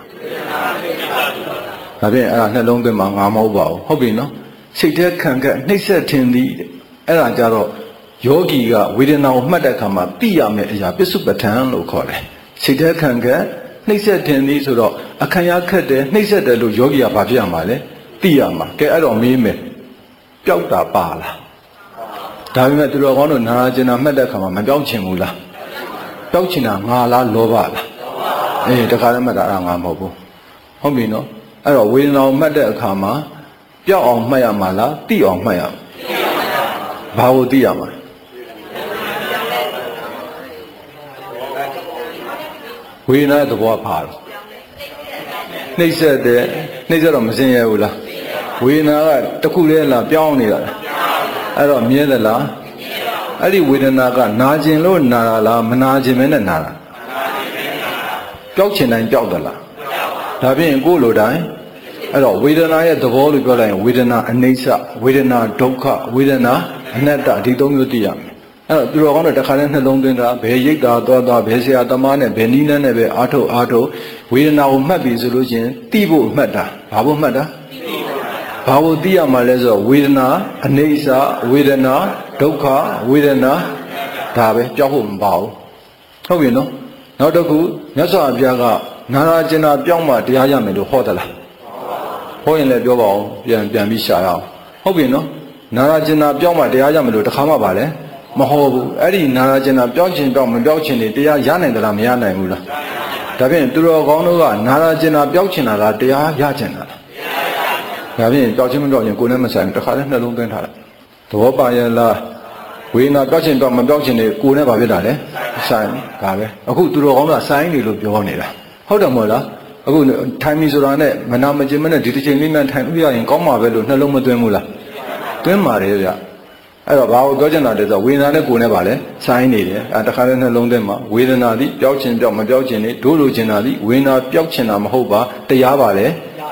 ဒါဖြင့်အဲ့ဒါနှလုံးသွင်းမှာငါမဟုတ်ပါဘူးဟုတ်ပြီနော်စိတ်ထဲခံကနှိမ့်ဆက်ထင်သည်အဲ့ဒါကြတော့ယောဂီကဝေဒနာကိုမှတ်တဲ့အခါမှာသိရမယ့်အရာပစ္စုပ္ပထန်လို့ခေါ်တယ်စိတ်ထဲခံကနှိမ့်ဆက်ထင်သည်ဆိုတော့အခမ်းရခက်တယ်နှိမ့်ဆက်တယ်လို့ယောဂီကဘာဖြစ်ရမှာလဲသိရမှာကဲအဲ့တော့မေးမယ်ပျောက်တာပါလားဒါပေမဲ့သူတော်ကောင်းတို့နာကျင်တာမှတ်တဲ့အခါမှာမပျောက်ချင်ဘူးလားပျောက်ချင်တာငါလားလောဘလားအေးတခါလည်းမှတ်တာအဲ့ငါမဟုတ်ဘူးဟုတ်ပြီနော်အဲ့တော့ဝေဒနာကိုမှတ်တဲ့အခါမှာပျောက်အောင်မှတ်ရမှာလားသိအောင်မှတ်ရမှာဘာကိုသိရမှာဝေဒနာရဲ့သဘောပါတော့နှိမ့်ဆက်တယ်နှိမ့်ဆက်တော့မစင်ရဘူးလားဝေဒနာကတခုတည်းလားပြောင်းနေတာအဲ့တော့မြဲသလားအဲ့ဒီဝေဒနာကနာကျင်လို့နာတာလားမနာကျင်မဲနဲ့နာတာပျောက်ချင်တိုင်းပျောက်သလားဒါဖြင့်ကိုယ်လိုတိုင်းအဲ့တော့ဝေဒနာရဲ့သဘောလို့ပြောလိုက်ရင်ဝေဒနာအနိစ္စဝေဒနာဒုက္ခဝေဒနာအနတ္တဒီသုံးမျိုးသိရမယ်အဲ့တော့သူတော်ကောင်းတို့တစ်ခါတည်းနှလုံးသွင်းတာဘယ်ရိတ်တာသွားသွားဘယ်ဆရာသမားနဲ့ဘယ်နည်းလမ်းနဲ့ပဲအားထုတ်အားထုတ်ဝေဒနာကိုမှတ်ပြီဆိုလို့ချင်းသိဖို့မှတ်တာဘာဖို့မှတ်တာဘာလို့သိရမှာလဲဆိုတော့ဝေဒနာအနိစ္စဝေဒနာဒုက္ခဝေဒနာဒါပဲကြောက်ဖို့မပါဘူးဟုတ်ပြီနော်နောက်တစ်ခုမြတ်စွာဘုရားကနာရာကျင်နာပြောင်းမှတရားရမယ်လို့ဟောသလားဟောရင်လည်းပြောပါအောင်ပြန်ပြန်ပြီးရှာရအောင်ဟုတ်ပြီနော်နာရာကျင်နာပြောင်းမှတရားရမယ်လို့တခါမှပါလဲမဟောဘူးအဲ့ဒီနာရာကျင်နာပြောင်းခြင်းပြောင်းမပြောင်းခြင်းတွေတရားရနိုင်သလားမရနိုင်ဘူးလားဒါဖြင့်သူတော်ကောင်းတို့ကနာရာကျင်နာပြောင်းခြင်းလားတရားရခြင်းလားဒါဖြင့်ကြောက်ချင်းမကြောက်ချင်းကိုယ်နဲ့မဆိုင်ဘူးတခါတည်းနှလုံးသွင်းထားလိုက်သဘောပါရဲ့လားဝေဒနာကြောက်ချင်းကြောက်မကြောက်ချင်းတွေကိုယ်နဲ့ဘာဖြစ်တာလဲဆိုင်ဒါပဲအခုသူတော်ကောင်းကဆိုင်နေလို့ပြောနေတာဟုတ်တယ်မဟုတ်လားအခုထိုင်ပြီဆိုတာနဲ့မနာမကျင်မနဲ့ဒီတစ်ချိန်လေးနဲ့ထိုင်လို့ရရင်ကောင်းမှာပဲလို့နှလုံးမသွင်းဘူးလားသွင်းပါတယ်ဗျအဲ့တော့ဘာကိုပြောချင်တာလဲဆိုတော့ဝေဒနာနဲ့ကိုယ်နဲ့ပါလဲဆိုင်နေတယ်အဲတခါတည်းနှလုံးသွင်းမှာဝေဒနာသည်ပျောက်ချင်းပျောက်မပျောက်ချင်းနေဒို့လိုချင်တာသည်ဝေဒနာပျောက်ချင်တာမဟုတ်ပါတရားပါလေ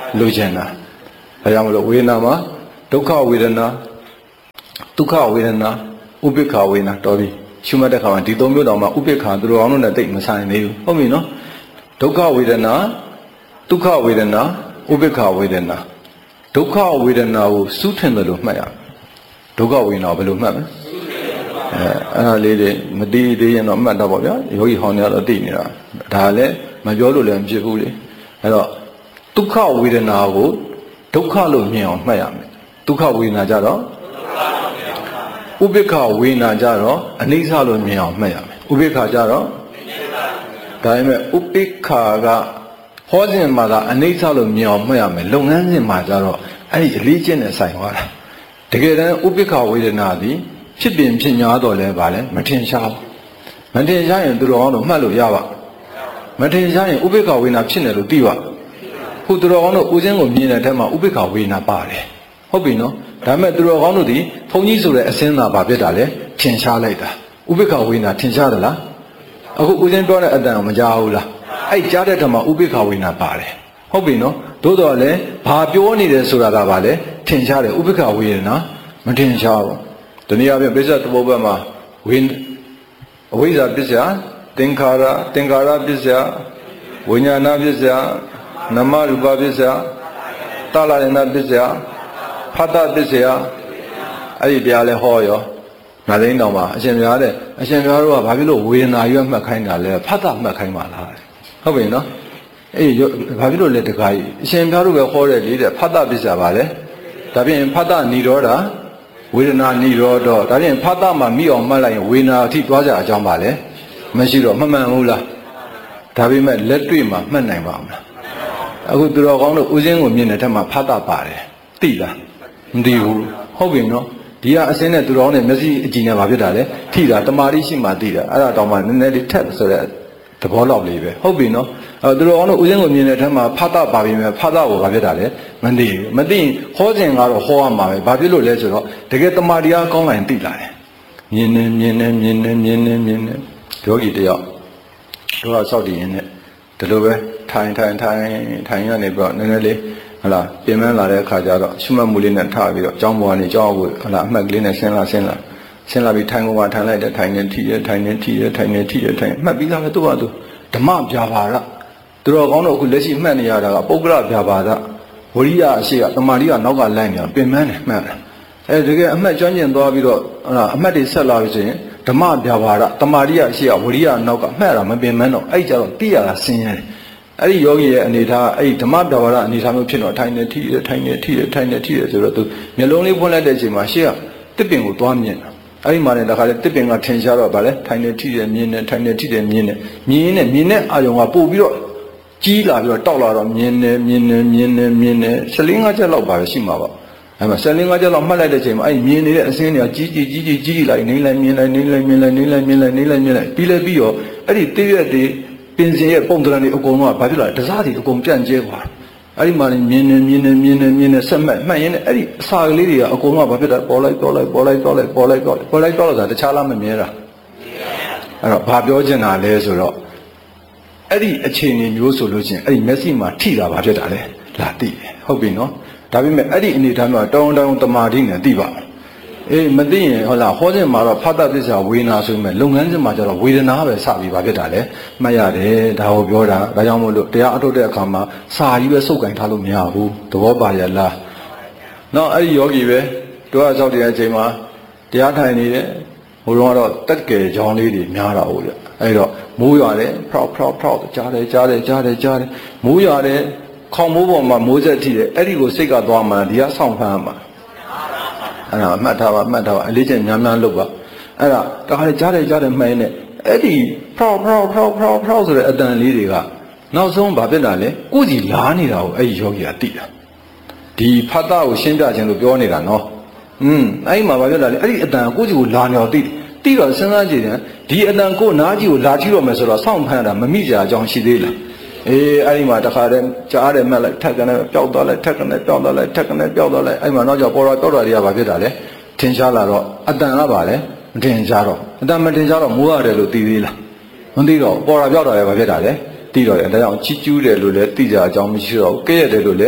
လိုချင်တာဒါကြောင့်မလို့ဝေဒနာမှာဒုက္ခဝေဒနာဒုက္ခဝေဒနာဥပိ္ပခဝေဒနာတော်ပြီရှုမှတ်တဲ့အခါမှာဒီသုံးမျိုးတော်မှာဥပိ္ပခသူတော်အောင်လို့နဲ့တိတ်မဆိုင်သေးဘူးဟုတ်ပြီနော်ဒုက္ခဝေဒနာဒုက္ခဝေဒနာဥပိ္ပခဝေဒနာဒုက္ခဝေဒနာကိုစုထင်တယ်လို့မှတ်ရဒုက္ခဝေဒနာဘယ်လိုမှတ်မလဲအဲအဲ့ဒါလေးတွေမသိသေးရင်တော့မှတ်တော့ပါဗျာယောဂီဟောင်းတွေကတော့သိနေတာဒါလည်းမပြောလို့လည်းမဖြစ်ဘူးလေအဲ့တော့ဒုက္ခဝေဒနာကိုဒုက္ခလို့မြင်အောင်မှတ်ရမယ်ဒုက္ခဝေဒနာကြတော့ဥပိ္ပခဝေဒနာကြတော့အနိစ္စလို့မြင်အောင်မှတ်ရမယ်ဥပိ္ပခကြတော့ဒါပေမဲ့ဥပိ္ပခကဟောစဉ်မှာကအနိစ္စလို့မြင်အောင်မှတ်ရမယ်လုပ်ငန်းစဉ်မှာကြတော့အဲ့ဒီအလေးကျင့်နဲ့ဆိုင်သွားတာတကယ်တမ်းဥပိ္ပခဝေဒနာသည်ဖြစ်ပင်ဖြစ်냐တော့လဲဗာလဲမထင်ရှားဘူးမထင်ရှားရင်သူတော်ကောင်းတို့မှတ်လို့ရပါမထင်ရှားရင်ဥပိ္ပခဝေဒနာဖြစ်နေလို့သိပါခုသူတော်ကောင်းတို့ဦးစင်းကိုမြင်တဲ့ထက်မှာဥပိ္ပခဝေဒနာပါတယ်ဟုတ်ပြီနော်ဒါပေမဲ့သူတော်ကောင်းတို့ဒီဘုန်းကြီးဆိုတဲ့အစင်းသာဘာဖြစ်တာလဲထင်ရှားလိုက်တာဥပိ္ပခဝေဒနာထင်ရှားသလားအခုဦးစင်းပြောတဲ့အတန်ကိုမကြားဘူးလားအဲ့ကြားတဲ့ထက်မှာဥပိ္ပခဝေဒနာပါတယ်ဟုတ်ပြီနော်သို့တော်လည်းဘာပြောနေတယ်ဆိုတာကဘာလဲထင်ရှားတယ်ဥပိ္ပခဝေဒနာမထင်ရှားဘူးတနည်းအားဖြင့်ပိဿသဘောဘက်မှာဝိအဝိဇ္ဇာပစ္စယသင်္ခါရသင်္ခါရပစ္စယဝိညာဏပစ္စယနမရူပပစ္စယတလယနာပစ္စယဖတ်တပစ္စယအဲ့ဒီတရားလဲဟောရောငါသိန်းတော်မှာအရှင်ဘုရားတဲ့အရှင်ဘုရားတို့ကဘာဖြစ်လို့ဝေဒနာရွက်မှတ်ခိုင်းတာလဲဖတ်တမှတ်ခိုင်းပါလားဟုတ်ပြီနော်အေးဘာဖြစ်လို့လဲတခါကြီးအရှင်ဘုရားတို့ပဲဟောတယ်လေတဲ့ဖတ်တပစ္စယပါလေဒါဖြင့်ဖတ်တဏီရောတာဝေဒနာနိရောဓဒါဖြင့်ဖတ်တာမှာမိအောင်မှတ်လိုက်ရင်ဝေဒနာအထိသွားကြအကြောင်းပါလေမရှိတော့မမှန်ဘူးလားဒါပေမဲ့လက်တွေ့မှာမှတ်နိုင်ပါမလားအခုသူတော်ကောင်းတို့ဦးစင်းကိုမြင်တဲ့ထက်မှာဖတ်တာပါတယ်သိလားမသိဘူးဟုတ်ပြီနော်ဒီကအစင်းနဲ့သူတော်ကောင်းနဲ့မျက်စိအကြည့်နဲ့ဘာဖြစ်တာလဲထိတာတမာတိရှိမှသိတာအဲ့ဒါတောင်မှနည်းနည်းလေးထက်ဆိုတဲ့သဘောလောက်လေးပဲဟုတ်ပြီနော်အဲသူတော်ကောင်းတို့ဦးစင်းကိုမြင်တဲ့ထက်မှာဖတ်တာပါပြီမဲ့ဖတ်တာကိုဘာဖြစ်တာလဲမသိဘူးမသိရင်ဟောစဉ်ကတော့ဟောရမှာပဲဘာဖြစ်လို့လဲဆိုတော့တကယ်တမာတရားကောင်းလိုက်သိလာတယ်မြင်နေမြင်နေမြင်နေမြင်နေမြင်နေယောဂီတယောက်တို့ကစောက်တည်ရင်နဲ့ဒီလိုပဲထိုင်ထိုင်ထိုင်ထိုင်ရနေပြီးတော့နည်းနည်းလေးဟလာပြင်ပန်းလာတဲ့အခါကျတော့ရှုမှတ်မှုလေးနဲ့ထားပြီးတော့အကြောင်းပေါ်ကနေကြောင်းကိုဟလာအမှတ်ကလေးနဲ့ဆင်းလာဆင်းလာဆင်းလာပြီးထိုင်ကုန်မှာထိုင်လိုက်တဲ့ထိုင်နေထိရထိုင်နေထိရထိုင်နေထိရထိုင်မှတ်ပြီးသားပဲသူ့ဘာသူဓမ္မဗျာပါဒသူတော်ကောင်းတို့အခုလက်ရှိမှတ်နေရတာကပုဂ္ဂလဗျာပါဒဝရိယအရှိကတမာတိကနောက်ကလိုက်နေတာပြင်ပန်းတယ်မှတ်တယ်အဲတကယ်အမှတ်ကျွမ်းကျင်သွားပြီးတော့ဟလာအမှတ်တွေဆက်လာပြီဆိုရင်ဓမ္မဗျာပါဒတမာတိကအရှိကဝရိယနောက်ကမှတ်တာမပြင်ပန်းတော့အဲ့ကြတော့တိရတာဆင်းရဲတယ်အဲ့ဒီယောဂီရဲ့အနေထားအဲ့ဒီဓမ္မဗျာပါဒအနေထားမျိုးဖြစ်တော့ထိုင်နေထိရထိုင်နေထိရထိုင်နေထိရဆိုတော့သူမျက်လုံးလေးဖွင့်လိုက်တဲ့အချိန်မှာရှေ့ကတစ်ပင်ကိုသွားမြင်တာအဲ့ဒီမှာလည်းတခါလေတစ်ပင်ကထင်ရှားတော့ဗာလဲထိုင်နေထိတယ်မြင်နေထိုင်နေထိတယ်မြင်နေမြင်နေမြင်နေအာယုံကပို့ပြီးတော့ကြီးလာပြီးတော့တောက်လာတော့မြင်နေမြင်နေမြင်နေမြင်နေဆယ်လေးငါးချက်လောက်ပါပဲရှိမှာပါအဲ့မှာဆယ်လေးငါးချက်လောက်မှတ်လိုက်တဲ့ချိန်မှာအဲ့မြင်နေတဲ့အစင်းတွေကကြီးကြီးကြီးကြီးကြီးလိုက်နေလိုက်မြင်လိုက်နေလိုက်မြင်လိုက်နေလိုက်မြင်လိုက်နေလိုက်မြင်လိုက်ပြီးလဲပြီးတော့အဲ့ဒီတည့်ရက်တွေပင်စင်ရဲ့ပုံသဏ္ဍာန်တွေအကုန်လုံးကဘာဖြစ်လာလဲတစားတွေအကုန်ပြန့်ကျဲသွားအဲ့ဒီမှာမြင်နေမြင်နေမြင်နေမြင်နေဆက်မှတ်မှတ်ရင်းနဲ့အဲ့ဒီအစာကလေးတွေကအကုန်လုံးကဘာဖြစ်တာပေါ်လိုက်ပေါ်လိုက်ပေါ်လိုက်ပေါ်လိုက်ပေါ်လိုက်ပေါ်လိုက်ပေါ်လိုက်ပေါ်လိုက်ဆိုတာတခြားလားမမြဲတာအဲ့တော့ဘာပြောချင်တာလဲဆိုတော့အဲ့ဒီအခြေအနေမျိုးဆိုလို့ချင်းအဲ့ဒီမျက်စိမှာထိတာဘာဖြစ်တာလဲလာသိတယ်ဟုတ်ပြီနော်ဒါပေမဲ့အဲ့ဒီအနေထားမှာတောင်းတောင်းတမာတိနဲ့သိပါအေးမသိရင်ဟုတ်လားဟောခြင်းမှာတော့ဖတ်တပစ္စယဝေဒနာဆိုပေမဲ့လုပ်ငန်းစဉ်မှာကျတော့ဝေဒနာပဲစပြီးဘာဖြစ်တာလဲမှတ်ရတယ်ဒါကိုပြောတာဒါကြောင့်မို့လို့တရားအထုတ်တဲ့အခါမှာစာကြီးပဲစုပ်ကင်ထားလို့မရဘူးသဘောပါရလားနော်အဲ့ဒီယောဂီပဲတို့အဆောက်တရားအချိန်မှာတရားထိုင်နေတယ်ဟိုတော့ကတော့တက်ကယ်ကြောင်းလေးတွေများတာဟုတ်ပြအဲ့တော့မိုးရတယ်ဖောက်ဖောက်ဖောက်ကြားတယ်ကြားတယ်ကြားတယ်ကြားတယ်မိုးရတယ်ခေါင်းမိုးပေါ်မှာမိုးဆက်ထိတယ်အဲ့ဒီကိုစိတ်ကသွားမှဒီကဆောင်းဖမ်းမှာအဲ့ဒါမှတ်ထားပါမှတ်ထားပါအလေးချက်များများလုပ်ပါအဲ့ဒါတခါလေကြားတယ်ကြားတယ်မှိုင်းနေအဲ့ဒီဖောက်ဖောက်ဖောက်ဖောက်ဖောက်ဆိုတဲ့အတန်လေးတွေကနောက်ဆုံးဘာဖြစ်တာလဲကိုယ်ကြီးလားနေတာကိုအဲ့ဒီယောဂီကသိတာဒီဖတ်တာကိုရှင်းပြခြင်းလို့ပြောနေတာနော်อืมအဲ့ဒီမှာဘာဖြစ်တာလဲအဲ့ဒီအတန်ကိုယ်ကြီးကိုလာနေတော့သိသိတော့စဉ်းစားကြည့်တယ်ဒီအတန်ကိုနားကြီးကိုလာကြည့်တော့မယ်ဆိုတော့စောင့်ဖမ်းတာမမိကြအကြောင်းရှိသေးလားအေးအဲ့ဒီမှာတခါတည်းကြားတယ်မှတ်လိုက်ထက်ကနေပျောက်သွားလိုက်ထက်ကနေပျောက်သွားလိုက်ထက်ကနေပျောက်သွားလိုက်အဲ့မှာနောက်ကျပေါ်တော့ပျောက်တာတွေကဘာဖြစ်တာလဲထင်ရှားလာတော့အတန်ကပါလဲမထင်ရှားတော့အတန်မထင်ရှားတော့မိုးရတယ်လို့သိသေးလားမသိတော့ပေါ်တာပျောက်တာလည်းဘာဖြစ်တာလဲသိတော့တယ်ဒါကြောင့်ချီးကျူးတယ်လို့လည်းသိကြအကြောင်းမရှိတော့ကဲ့ရတယ်လို့လည်းမ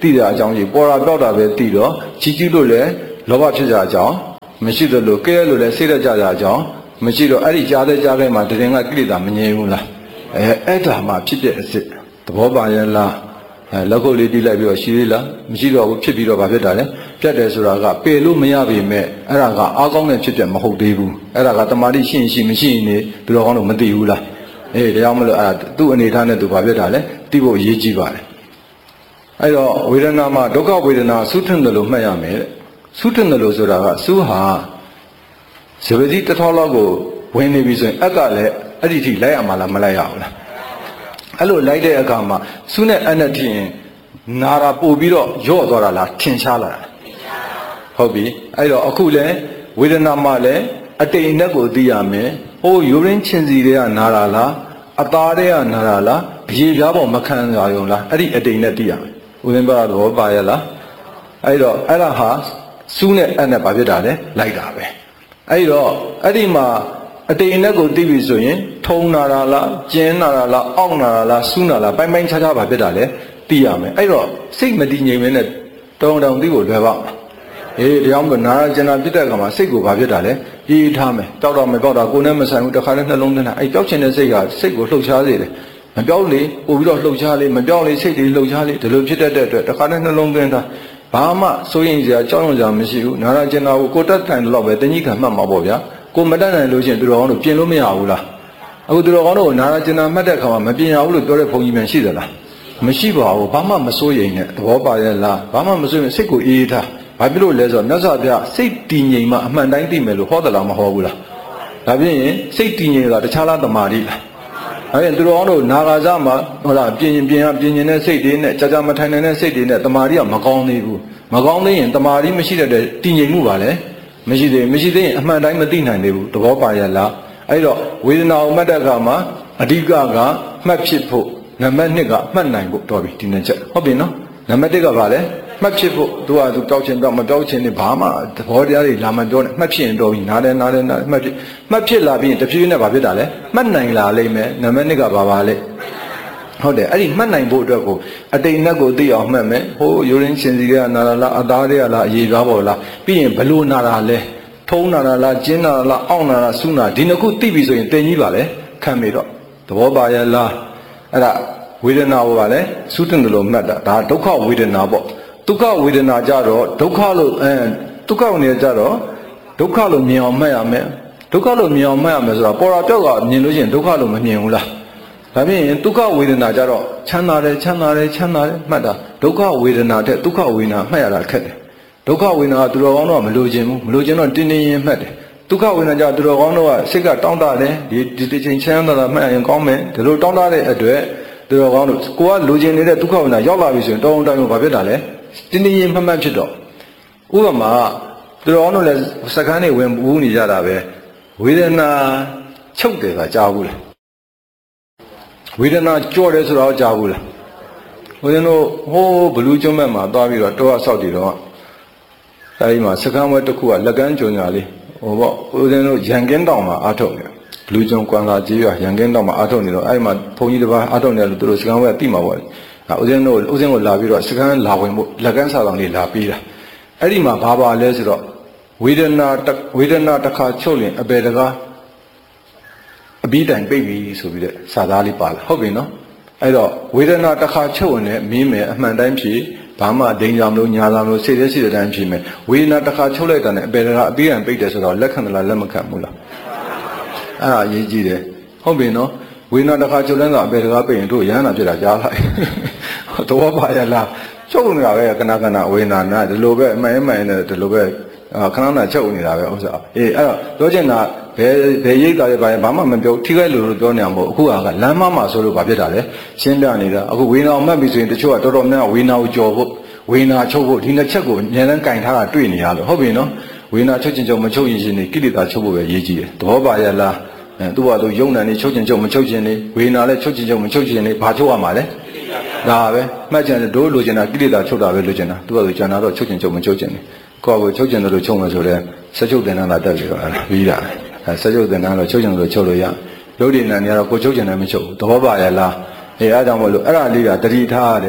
တိတဲ့အကြောင်းကြီးပေါ်တာပြောက်တာပဲတိတော့ကြီးကြီးလို့လည်းလောဘဖြစ်ကြအကြောင်းမရှိသလိုကဲလို့လည်းစိတ်ရကြကြအကြောင်းမရှိတော့အဲ့ဒီကြားတဲ့ကြားတဲ့မှာတရင်ကကိလေသာမငြိမ်ဘူးလားအဲအဲ့ဒါမှဖြစ်တဲ့အစ်စ်သဘောပါရဲ့လားအဲလက်ခုပ်လေးတီးလိုက်ပြီးတော့ရှိသေးလားမရှိတော့ဘူးဖြစ်ပြီးတော့ဗာဖြစ်တာလေပြတ်တယ်ဆိုတာကပယ်လို့မရပေမဲ့အဲ့ဒါကအားကောင်းတဲ့ဖြစ်ပြမဟုတ်သေးဘူးအဲ့ဒါကတမာတိရှိရင်ရှိမရှိရင်နေသူတော်ကောင်းတို့မသိဘူးလားအေးဒါကြောင့်မလို့အဲ့ဒါသူ့အနေထားနဲ့သူဗာဖြစ်တာလေသိဖို့အရေးကြီးပါတယ်အဲ့တော့ဝေဒနာမှာဒုက္ခဝေဒနာသုထင်တယ်လို့မှတ်ရမယ်တဲ့သုထင်တယ်လို့ဆိုတာကသုဟာဇဝတိတစ်ထောက်လောက်ကိုဝင်နေပြီဆိုရင်အက်ကလည်းအဲ့ဒီထိလိုက်ရမှာလားမလိုက်ရဘူးလားအဲ့လိုလိုက်တဲ့အခါမှာသုနဲ့အနဲ့ထင်နာတာပို့ပြီးတော့ရော့သွားတာလားထင်ရှားလာတာဟုတ်ပြီအဲ့တော့အခုလဲဝေဒနာမှာလည်းအတိမ်နဲ့ကိုသိရမယ်ဟိုယူရင်းချင်းစီတွေကနာတာလားအသားတွေကနာတာလားအရေပြားပေါ်မခံရရုံလားအဲ့ဒီအတိမ်နဲ့သိရမယ်ဦးဇင်းပါတော့ပါရလားအဲ့တော့အဲ့ဒါဟာသုနဲ့အနဲ့ဘာဖြစ်တာလဲလိုက်တာပဲအဲ့တော့အဲ့ဒီမှာအတိမ်အနက်ကိုသိပြီဆိုရင်ထုံနာတာလားကျင်းနာတာလားအောင့်နာတာလားစူးနာလားပိုင်းပိုင်းခြားခြားပါဖြစ်တာလေသိရမယ်အဲ့တော့စိတ်မတည်ငြိမ်မင်းနဲ့တောင်းတောင်းသိဖို့လွယ်ပါ့မလားအေးတရားမလို့နာရကျင်နာဖြစ်တဲ့အခါမှာစိတ်ကိုဘာဖြစ်တာလဲအေးထားမယ်တောက်တော့မပြောက်တာကိုယ်နဲ့မဆိုင်ဘူးတခါနဲ့နှလုံးသွင်းတာအဲ့ပြောက်ချင်တဲ့စိတ်ကစိတ်ကိုလှုပ်ရှားစေတယ်မပြောက်လေပို့ပြီးတော့လှုပ်ရှားလေမပြောက်လေစိတ်တွေလှုပ်ရှားလေဒီလိုဖြစ်တတ်တဲ့အတွက်တခါနဲ့နှလုံးသွင်းတာဘာမှစိုးရင်စရာကြောက်ရွံ့စရာမရှိဘူးနာရကျင်နာကိုကိုတတ်တိုင်တော့ပဲတဏှိခံမှတ်မှာပေါ့ဗျာကိုမတတ်နိုင်လို့ရှိရင်သူတော်ကောင်းတို့ပြင်လို့မရဘူးလားအခုသူတော်ကောင်းတို့နာရကျင်နာမှတ်တဲ့အခါမှာမပြင်ရဘူးလို့ပြောတဲ့ဘုန်းကြီးများရှိသလားမရှိပါဘူးဘာမှမစိုးရိမ်နဲ့သဘောပါရဲ့လားဘာမှမစိုးရင်စိတ်ကိုအေးအေးထားဘာဖြစ်လို့လဲဆိုတော့မြတ်စွာဘုရားစိတ်တည်ငြိမ်မှအမှန်တိုင်းသိမယ်လို့ဟောသလားမဟောဘူးလားဒါဖြင့်စိတ်တည်ငြိမ်တာတခြားလားတမာတိလားဒါဖြင့်သူတော်ကောင်းတို့နာဂါဇမှာဟောလားပြင်ရင်ပြင်ရပြင်ရင်တဲ့စိတ်တွေနဲ့ကြာကြာမထိုင်နိုင်တဲ့စိတ်တွေနဲ့တမာတိကမကောင်းသေးဘူးမကောင်းသေးရင်တမာတိမရှိတဲ့တည်ငြိမ်မှုပါလေမရှိသေးမရှိသေးရင်အမှန်တိုင်းမသိနိုင်သေးဘူးသဘောပါရဲ့လားအဲ့တော့ဝေဒနာကိုမှတ်တဲ့အခါမှာအဓိကကမှတ်ဖြစ်ဖို့နံပါတ်နှစ်ကမှတ်နိုင်ဖို့တော်ပြီဒီနေ့ချက်ဟုတ်ပြီနော်နံပါတ်တစ်ကဘာလဲမှတ်ဖြစ်ဖို့သူကသူတောက်ချင်တော့မတောက်ချင်နေဘာမှသဘောတရားတွေလာမပြောနဲ့မှတ်ဖြစ်ရင်တော်ပြီနားတယ်နားတယ်နားမှတ်ဖြစ်မှတ်ဖြစ်လာပြီးရင်တဖြည်းဖြည်းနဲ့ဘာဖြစ်တာလဲမှတ်နိုင်လာလိမ့်မယ်နံပါတ်နှစ်ကဘာပါလဲဟုတ်တယ်အဲ့ဒီမှတ်နိုင်ဖို့အတွက်ကိုအတိမ်နဲ့ကိုသိအောင်မှတ်မယ်ဟိုယူရင်းချင်းစီတွေကနာတာလားအသားတွေကလားအရေပြားပေါ်လားပြီးရင်ဘလို့နာတာလဲထုံးနာတာလားကျင်းနာတာလားအောင့်နာတာစူးနာဒီနှစ်ခုသိပြီဆိုရင်တင်ကြီးပါလေခံပြီတော့သဘောပါရဲ့လားအဲ့ဒါဝေဒနာကိုပါလေစူးတင်တယ်လို့မှတ်တာဒါဒုက္ခဝေဒနာပေါ့ဒုက္ခဝေဒနာကြတော့ဒုက္ခလို့အဲဒုက္ခဝင်နေကြတော့ဒုက္ခလို့မြင်အောင်မှတ်ရမယ်ဒုက္ခလို့မြင်အောင်မှတ်ရမယ်ဆိုတာပေါ်တာပြောက်ကမြင်လို့ရှိရင်ဒုက္ခလို့မမြင်ဘူးလားဒါဖြင့်ဒုက္ခဝေဒနာကြတော့ချမ်းသာတယ်ချမ်းသာတယ်ချမ်းသာတယ်မှတ်တာဒုက္ခဝေဒနာတဲ့ဒုက္ခဝေဒနာမှတ်ရတာခက်တယ်ဒုက္ခဝေဒနာကသူတော်ကောင်းတော့မလိုချင်ဘူးမလိုချင်တော့တင်းတင်းရင်မှတ်တယ်ဒုက္ခဝေဒနာကြသူတော်ကောင်းတော့ကစိတ်ကတောင်းတတယ်ဒီဒီချိန်ချမ်းသာတာမှတ်ရင်ကောင်းမယ်ဒီလိုတောင်းတတဲ့အတွက်သူတော်ကောင်းတို့ကိုကလိုချင်နေတဲ့ဒုက္ခဝေဒနာရောက်လာပြီဆိုရင်တောင်းတောင်းဘာဖြစ်တာလဲတင်းတင်းရင်မှတ်မှတ်ဖြစ်တော့ဥပမာသူတော်ကောင်းတို့လည်းစကန်းတွေဝင်ပူးနေကြတာပဲဝေဒနာချုပ်တယ်ကကြားဘူးလားဝေဒနာကြော့တယ်ဆိုတော့ကြားဘူးလားဦးဇင်းတို့ဟိုးဘလူးကျွန်းဘက်မှာသွားပြီးတော့တောအဆောက်တည်တော့အဲဒီမှာစကမ်းဝဲတစ်ခုကလက်ကမ်းကျွန်းညာလေးဟိုပေါ့ဦးဇင်းတို့ရန်ကင်းတောင်မှာအားထုတ်နေဘလူးကျွန်းကွမ်လာကြီးရွာရန်ကင်းတောင်မှာအားထုတ်နေတော့အဲဒီမှာဘုန်းကြီးတစ်ပါးအားထုတ်နေတယ်လို့သူတို့စကမ်းဝဲသိမှာပေါ့အဲဦးဇင်းတို့ဦးဇင်းကိုလာပြီးတော့စကမ်းလာဝင်ဖို့လက်ကမ်းစာဆောင်လေးလာပြီးတာအဲ့ဒီမှာဘာပါလဲဆိုတော့ဝေဒနာဝေဒနာတစ်ခါချုပ်ရင်အပေတကားအပြီးတိုင်ပိတ်ပြီဆိုပြီးတဲ့စာသားလေးပါလာဟုတ်ပြီနော်အဲ့တော့ဝေဒနာတစ်ခါချုပ်ရင်လည်းမင်းမယ်အမှန်တိုင်းဖြစ်ဘာမှဒိန်ကြောင်လို့ညာကြောင်လို့စိတ်ရရှိတဲ့တိုင်းဖြစ်မယ်ဝေဒနာတစ်ခါချုပ်လိုက်တာနဲ့အပေတကားအပြီးတိုင်ပိတ်တယ်ဆိုတော့လက်ခံသလားလက်မခံဘူးလားအဲ့ဒါအရေးကြီးတယ်ဟုတ်ပြီနော်ဝေဒနာတစ်ခါချုပ်လိုက်တာအပေတကားပိတ်ရင်တို့ရဟန္တာဖြစ်တာကြားလိုက်တော့ပါရလားချုပ်နေတာပဲကနာကနာဝေဒနာနာဒီလိုပဲအမှန်အမှန်နဲ့ဒီလိုပဲခဏခဏချုပ်နေတာပဲဥစ္စာအေးအဲ့တော့ပြောချင်တာဘယ်ဘယ်ရိတ်တာလဲဘာဘာမှမပြောထိခိုက်လို့လို့ပြောနေမှာမဟုတ်အခုကလမ်းမမှာဆိုလို့ဘာဖြစ်တာလဲရှင်းပြနေတာအခုဝေနာမှတ်ပြီဆိုရင်တချို့ကတော်တော်များများဝေနာကိုကြော်ဖို့ဝေနာချုပ်ဖို့ဒီနှစ်ချက်ကိုအများနဲ့ကင်ထားတာတွေ့နေရလို့ဟုတ်ပြီနော်ဝေနာချုပ်ချင်းချုပ်မချုပ်ရင်ရှင်နေကိလေသာချုပ်ဖို့ပဲရေးကြည့်တယ်သဘောပါရဲ့လားအဲသူ့ဟာသူယုံနာနေချုပ်ချင်းချုပ်မချုပ်ချင်းနေဝေနာလည်းချုပ်ချင်းချုပ်မချုပ်ချင်းနေဘာချုပ်ရမှာလဲဒါပဲမှတ်ချင်တယ်တို့လိုချင်တာကိလေသာချုပ်တာပဲလိုချင်တာသူ့ဟာသူကျန်တာတော့ချုပ်ချင်းချုပ်မချုပ်ချင်းနေကိုယ့်ကိုချုပ်ကျင်တယ်လို့ချုပ်မယ်ဆိုတော့စက်ချုပ်တင်တာတက်ပြီးတော့ပြီးတာအဲစက်ချုပ်တင်တာတော့ချုပ်ကျင်တယ်လို့ချုပ်လို့ရရုပ်တည်နေနေတော့ကိုချုပ်ကျင်တယ်မချုပ်ဘူးသဘောပါရဲ့လားအဲအားကြောင့်မလို့အဲ့ဒါလေးကတတိထားရတယ်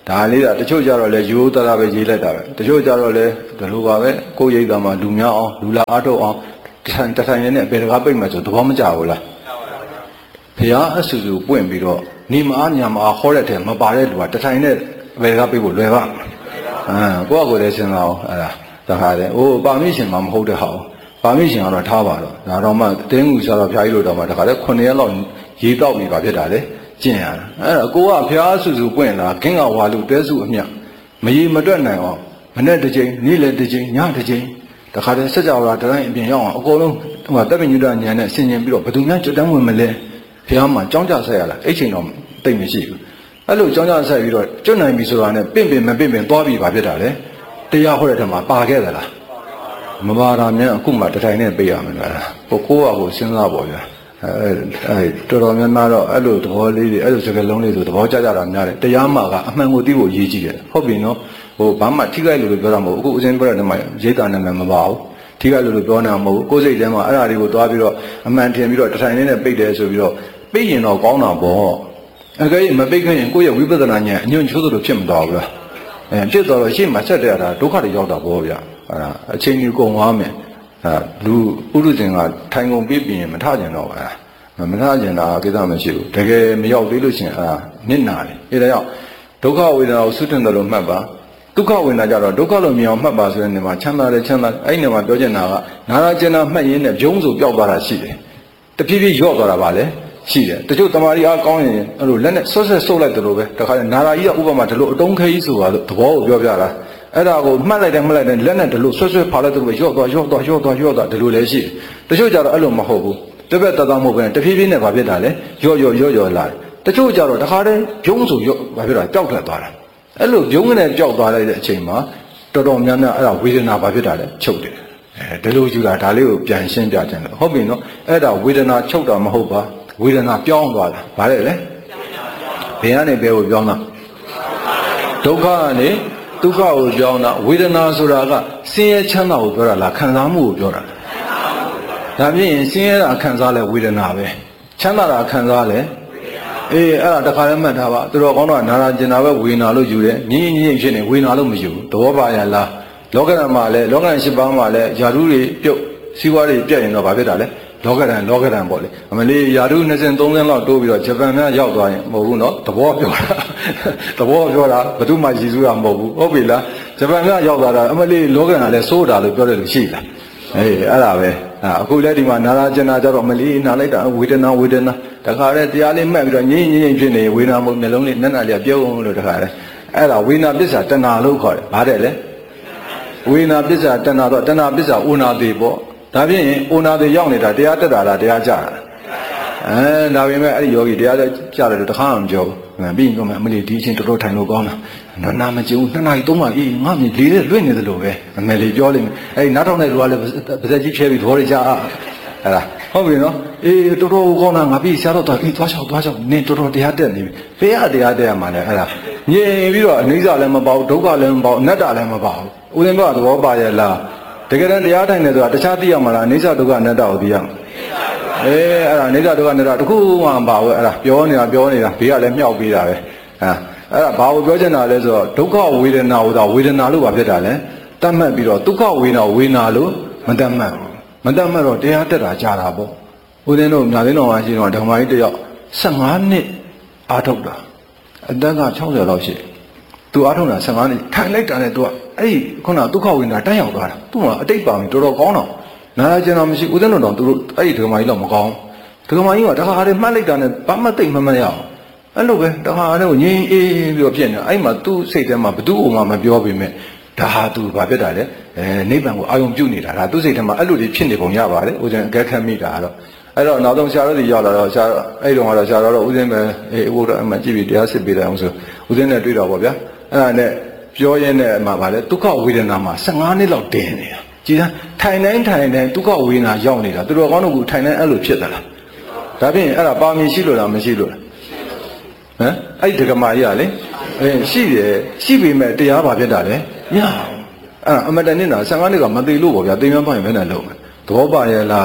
ဒါလေးကတချို့ကြတော့လေရိုးသားသားပဲရေးလိုက်တာပဲတချို့ကြတော့လေဒီလိုပါပဲကိုယ်ရိပ်သားမှာလူများအောင်လူလာအားထုတ်အောင်တထိုင်တထိုင်နဲ့ဘယ်တကားပိတ်မှဆိုသဘောမကျဘူးလားဘုရားအဆူဆူပွင့်ပြီးတော့နေမအားညာမအားဟောတဲ့ထဲမပါတဲ့လူကတထိုင်နဲ့ဘယ်တကားပိတ်ဖို့လွယ်ပါအာကိုယ့်အကိုယ်လည်းစဉ်းစားအောင်အဲ့ဒါဒါခါတယ်အိုးပါမိရှင်မှမဟုတ်တဲ့ဟာပါမိရှင်ကတော့ထားပါတော့ဒါတော့မှတင်းငူဆိုတော့ဖျားကြီးလို့တော့မှဒါခါလဲခုနှစ်ရက်လောက်ရေတောက်ပြီးပါဖြစ်တာလေကျင့်ရတာအဲ့တော့ကိုကဖျားဆူဆူပွင့်လာခင်းကဝါလူတဲစုအမြမရေမတွက်နိုင်အောင်မနဲ့တစ်ချိန်နေ့လည်းတစ်ချိန်ညတစ်ချိန်တခါတည်းစက်ကြဝဠာတိုင်းအပြင်ရောက်အောင်အကုန်လုံးဟိုတပ်ပညုဒဉာဏ်နဲ့ဆင်ခြင်ပြီးတော့ဘယ်သူများကြွတန်းဝင်မလဲဖျားမှာကြောင်းကြဆက်ရလားအဲ့ချိန်တော့တိတ်မရှိဘူးအဲ့လိုကြောင်းကြဆက်ပြီးတော့ကျွတ်နိုင်ပြီဆိုတာနဲ့ပင့်ပင်မပင့်ပင်သွားပြီးပါဖြစ်တာလေတရားဟောတဲ့ထဲမှာပါခဲ့သလားမပါတာများအခုမှတထိုင်နဲ့ပြေးရမယ်လားကိုကိုကကိုစဉ်းစားပါဗျာအဲအဲတော်တော်များများတော့အဲ့လိုသဘောလေးတွေအဲ့လိုစကားလုံးလေးဆိုသဘောကျကြတာများတယ်တရားမှာကအမှန်ကိုသိဖို့ရည်ကြည့်တယ်ဟုတ်ပြီနော်ဟိုဘာမှထိခိုက်လို့ပြောတာမဟုတ်အခုအစဉ်ပြောတဲ့နေမှာရိတ်တာနာမည်မပါဘူးထိခိုက်လို့ပြောနေတာမဟုတ်ဘူးကိုယ်စိတ်ထဲမှာအဲ့ဒါတွေကိုသွားပြီးတော့အမှန်ထင်ပြီးတော့တထိုင်လေးနဲ့ပိတ်တယ်ဆိုပြီးတော့ပိတ်ရင်တော့ကောင်းတာပေါ့အကယ်၍မပိတ်ခင်ကိုယ့်ရဲ့ဝိပဿနာဉာဏ်အညွန့်ချိုးသလိုဖြစ်မတော်ဘူးလားအဲဖြစ်တော်တော့ရှေ့မှာဆက်တဲ့ရတာဒုက္ခတွေရောက်တာပေါ့ဗျာအဲ့ဒါအချိန်ကြီးကုန်သွားမယ်အဲလူဥရုဇင်ကထိုင်ကုန်ပြပြင်မထကျင်တော့ဘူးမထကျင်တာကိစ္စမရှိဘူးတကယ်မရောက်သေးလို့ရှင်အဲ့ဒါနစ်နာတယ်အဲဒါကြောင့်ဒုက္ခဝေဒနာကိုသုတင်တယ်လို့မှတ်ပါဒုက္ခဝေဒနာကြတော့ဒုက္ခလို့မြင်အောင်မှတ်ပါဆိုတဲ့နေမှာချမ်းသာတယ်ချမ်းသာအဲ့နေမှာပြောချင်တာကနာရကျင်နာမှတ်ရင်းနဲ့ပြုံးစုပျောက်သွားတာရှိတယ်တဖြည်းဖြည်းရော့သွားတာပါလေရှိတယ်တချို့တမာရီအားကောင်းရင်အဲ့လိုလက်နဲ့ဆွတ်ဆွတ်ဆုပ်လိုက်တယ်လို့ပဲတခါလေနာရာကြီးကဥပမာဒီလိုအတုံးခဲကြီးဆိုတာသဘောကိုပြောပြတာအဲ့ဒါကိုမှတ်လိုက်တယ်မှတ်လိုက်တယ်လက်နဲ့ဒီလိုဆွတ်ဆွတ်ဖာလိုက်တယ်လို့ပဲရော့သွားရော့သွားရော့သွားရော့သွားဒီလိုလည်းရှိတယ်တချို့ကြတော့အဲ့လိုမဟုတ်ဘူးတပည့်တသားမဟုတ်ပဲတဖြည်းဖြည်းနဲ့ဗာဖြစ်တာလေရော့ရော့ရော့ရော့လာတယ်တချို့ကြတော့တခါတည်းပြုံးစုရော့ဗာဖြစ်တာကြောက်ထွက်သွားတာအဲ့လိုပြုံးကနေကြောက်သွားလိုက်တဲ့အချိန်မှာတော်တော်များများအဲ့ဒါဝေဒနာဗာဖြစ်တာလေချုပ်တယ်အဲဒီလိုယူတာဒါလေးကိုပြန်ရှင်းပြခြင်းလို့ဟုတ်ပြီနော်အဲ့ဒါဝေဒနာချုပ်တာမဟုတ်ပါဝေဒနာပြောင်းသွားတာဗါလဲလေဘယ်ကနေဘယ်ကိုပြောင်းတာဒုက္ခကနေဒုက္ခကိုပြောင်းတာဝေဒနာဆိုတာကဆင်းရဲချမ်းသာကိုပြောတာလားခံစားမှုကိုပြောတာဒါဖြင့်ဆင်းရဲတာခံစားလဲဝေဒနာပဲချမ်းသာတာခံစားလဲအေးအဲ့ဒါတခါလည်းမှတ်ထားပါသူတော်ကောင်းတော့နာရာကျင်တာပဲဝေဒနာလို့ယူတယ်ငြင်းငြင်းဖြစ်နေဝေဒနာလို့မယူဘူးသဘောပါရလားလောကဓာတ်မှာလဲလောကဓာတ်၈ပါးမှာလဲယာရုတွေပြုတ်စီးပွားတွေပြတ်ရင်တော့ဗာဖြစ်တာလဲလောကဓာတ်လောကဓာတ်ပေါ့လေအမလေးယာရုနှစ်စင်သုံးစင်လောက်တိုးပြီးတော့ဂျပန်များရောက်သွားရင်မဟုတ်ဘူးနော်သဘောပြောတာသဘောပြောတာဘယ်သူမှရည်စူးတာမဟုတ်ဘူးဟုတ်ပြီလားဂျပန်များရောက်သွားတာအမလေးလောကဓာတ်လည်းစိုးတာလို့ပြောတယ်လို့ရှိလားအေးအဲ့ဒါပဲအခုလည်းဒီမှာနာရာကျင်နာကြတော့အမလေးနာလိုက်တာဝေဒနာဝေဒနာတခါတည်းတရားလေးမှတ်ပြီးတော့ငြိမ့်ငြိမ့်ဖြစ်နေဝေဒနာမုံနှလုံးလေးနက်နက်လေးပြုံးလို့တခါတည်းအဲ့ဒါဝေဒနာပစ္စတဏှာလို့ခေါ်တယ်ဗါတဲ့လေဝေဒနာပစ္စတဏှာတော့တဏှာပစ္စဥနာတိပေါ့ဒါဖြင့်ဥနာတိရောက်နေတာတရားတက်တာလားတရားကြတာအဲဒါပေမဲ့အဲ့ဒီယောဂီတရားကြတယ်လို့တခါမှမပြောဘူးပြီးရင်တော့အမလေးဒီအချင်းတော်တော်ထိုင်လို့ကောင်းတာနော်နာမကျုံနှစ်နာရီသုံးနာရီငါမြင်လေးလေးလွင့်နေသလိုပဲအမေလေးပြောလိမ့်မယ်အဲ့ဒီနားထောင်တဲ့လူကလည်းပါဇက်ကြီးဖြဲပြီးသဘောတွေကြအဲ့ဒါဟုတ်ပြီနော်အေးတော်တော်ကောင်းတာငါပြီးဆရာတော်တော်ပြီးသွားချောက်သွားချောက်နင်တော်တော်တရားတက်နေပြီဘေးကတရားတက်ရမှာလေအဲ့ဒါညင်ပြီးတော့အနိစ္စလည်းမပေါ့ဒုက္ခလည်းမပေါ့အနတ္တလည်းမပေါ့ဦးဇင်းကသဘောပါရဲ့လားတကယ်တမ်းတရားထိုင်နေဆိုတာတခြားသိရမှာလားအနိစ္စဒုက္ခအနတ္တကိုသိရမှာအေးအဲ့ဒါအနိစ္စဒုက္ခအနတ္တတခုမှမပါဘူးအဲ့ဒါပြောနေတာပြောနေတာဘေးကလည်းမြောက်ပြီးတာပဲဟာအဲ့ဒါဘာကိုပြောချင်တာလဲဆိုတော့ဒုက္ခဝေဒနာဟိုသာဝေဒနာလို့ပါဖြစ်တာလဲတတ်မှတ်ပြီးတော့ဒုက္ခဝေဒနာဝေဒနာလို့မတတ်မှတ်ဘူးမတတ်မှတ်တော့တရားတက်တာကြာတာပေါ့ဦးဇင်းတို့ညာသိန်းတော်မှာရှိတော့ဓမ္မကြီးတယောက်ဆယ့်ငါးနှစ်အားထုတ်တာအသက်က၆၀လောက်ရှိသူအားထုတ်တာဆယ့်ငါးနှစ်ထိုင်လိုက်တာနဲ့သူကအဲ့ဒီခုနဒုက္ခဝေဒနာတန်းရောက်သွားတာသူ့မှာအတိတ်ပါပြီတော်တော်ကောင်းတော့နားကျင်တော့မရှိဦးဇင်းတို့တော့သူတို့အဲ့ဒီဓမ္မကြီးတော့မကောင်းဓမ္မကြီးကတခါတည်းမှတ်လိုက်တာနဲ့ဘာမှသိမ့်မမရအောင်အဲ့လိုပဲတခါတည်းကိုငြင်းအေးပြီးတော့ဖြစ်နေအဲ့မှာသူ့စိတ်ထဲမှာဘသူ့အိုမှမပြောပေမဲ့ဒါဟာသူဘာဖြစ်တာလဲအဲနိဗ္ဗာန်ကိုအာရုံပြုနေတာဒါသူ့စိတ်ထဲမှာအဲ့လိုတွေဖြစ်နေပုံရပါတယ်ဦးဇင်းအကဲခတ်မိတာတော့အဲ့တော့နောက်ဆုံးဆရာတော်ကြီးရောက်လာတော့ဆရာအဲ့တုန်းကတော့ဆရာတော်တော့ဦးဇင်းပဲအေးဘုရားအမှကြည့်ပြီးတရားစစ်ပေးတယ်အောင်ဆိုဦးဇင်းနဲ့တွေ့တော့ဗောဗျာအဲ့ဒါနဲ့ပြောရင်းနဲ့အမှဗာလဲဒုက္ခဝေဒနာမှာဆယ့်ငါးနှစ်လောက်တင်းနေတာကြည်သားထိုင်တိုင်းထိုင်တိုင်းဒုက္ခဝေဒနာရောက်နေတာသူတို့ကောင်းတော့ကိုထိုင်တိုင်းအဲ့လိုဖြစ်သလားဒါဖြင့်အဲ့ဒါပါမီရှိလို့လားမရှိလို့လားဟမ်အဲ့ဒီဒကမာကြီးကလေအဲရှိတယ်ရှိပေမဲ့တရားဘာဖြစ်တာလဲညအဲ့အမတန်နေတာဆယ့်ငါးနှစ်ကမသိလို့ဗောဗျာသိမ်းမပိုင်ဘယ်နဲ့လုံးသဘောပါရဲ့လား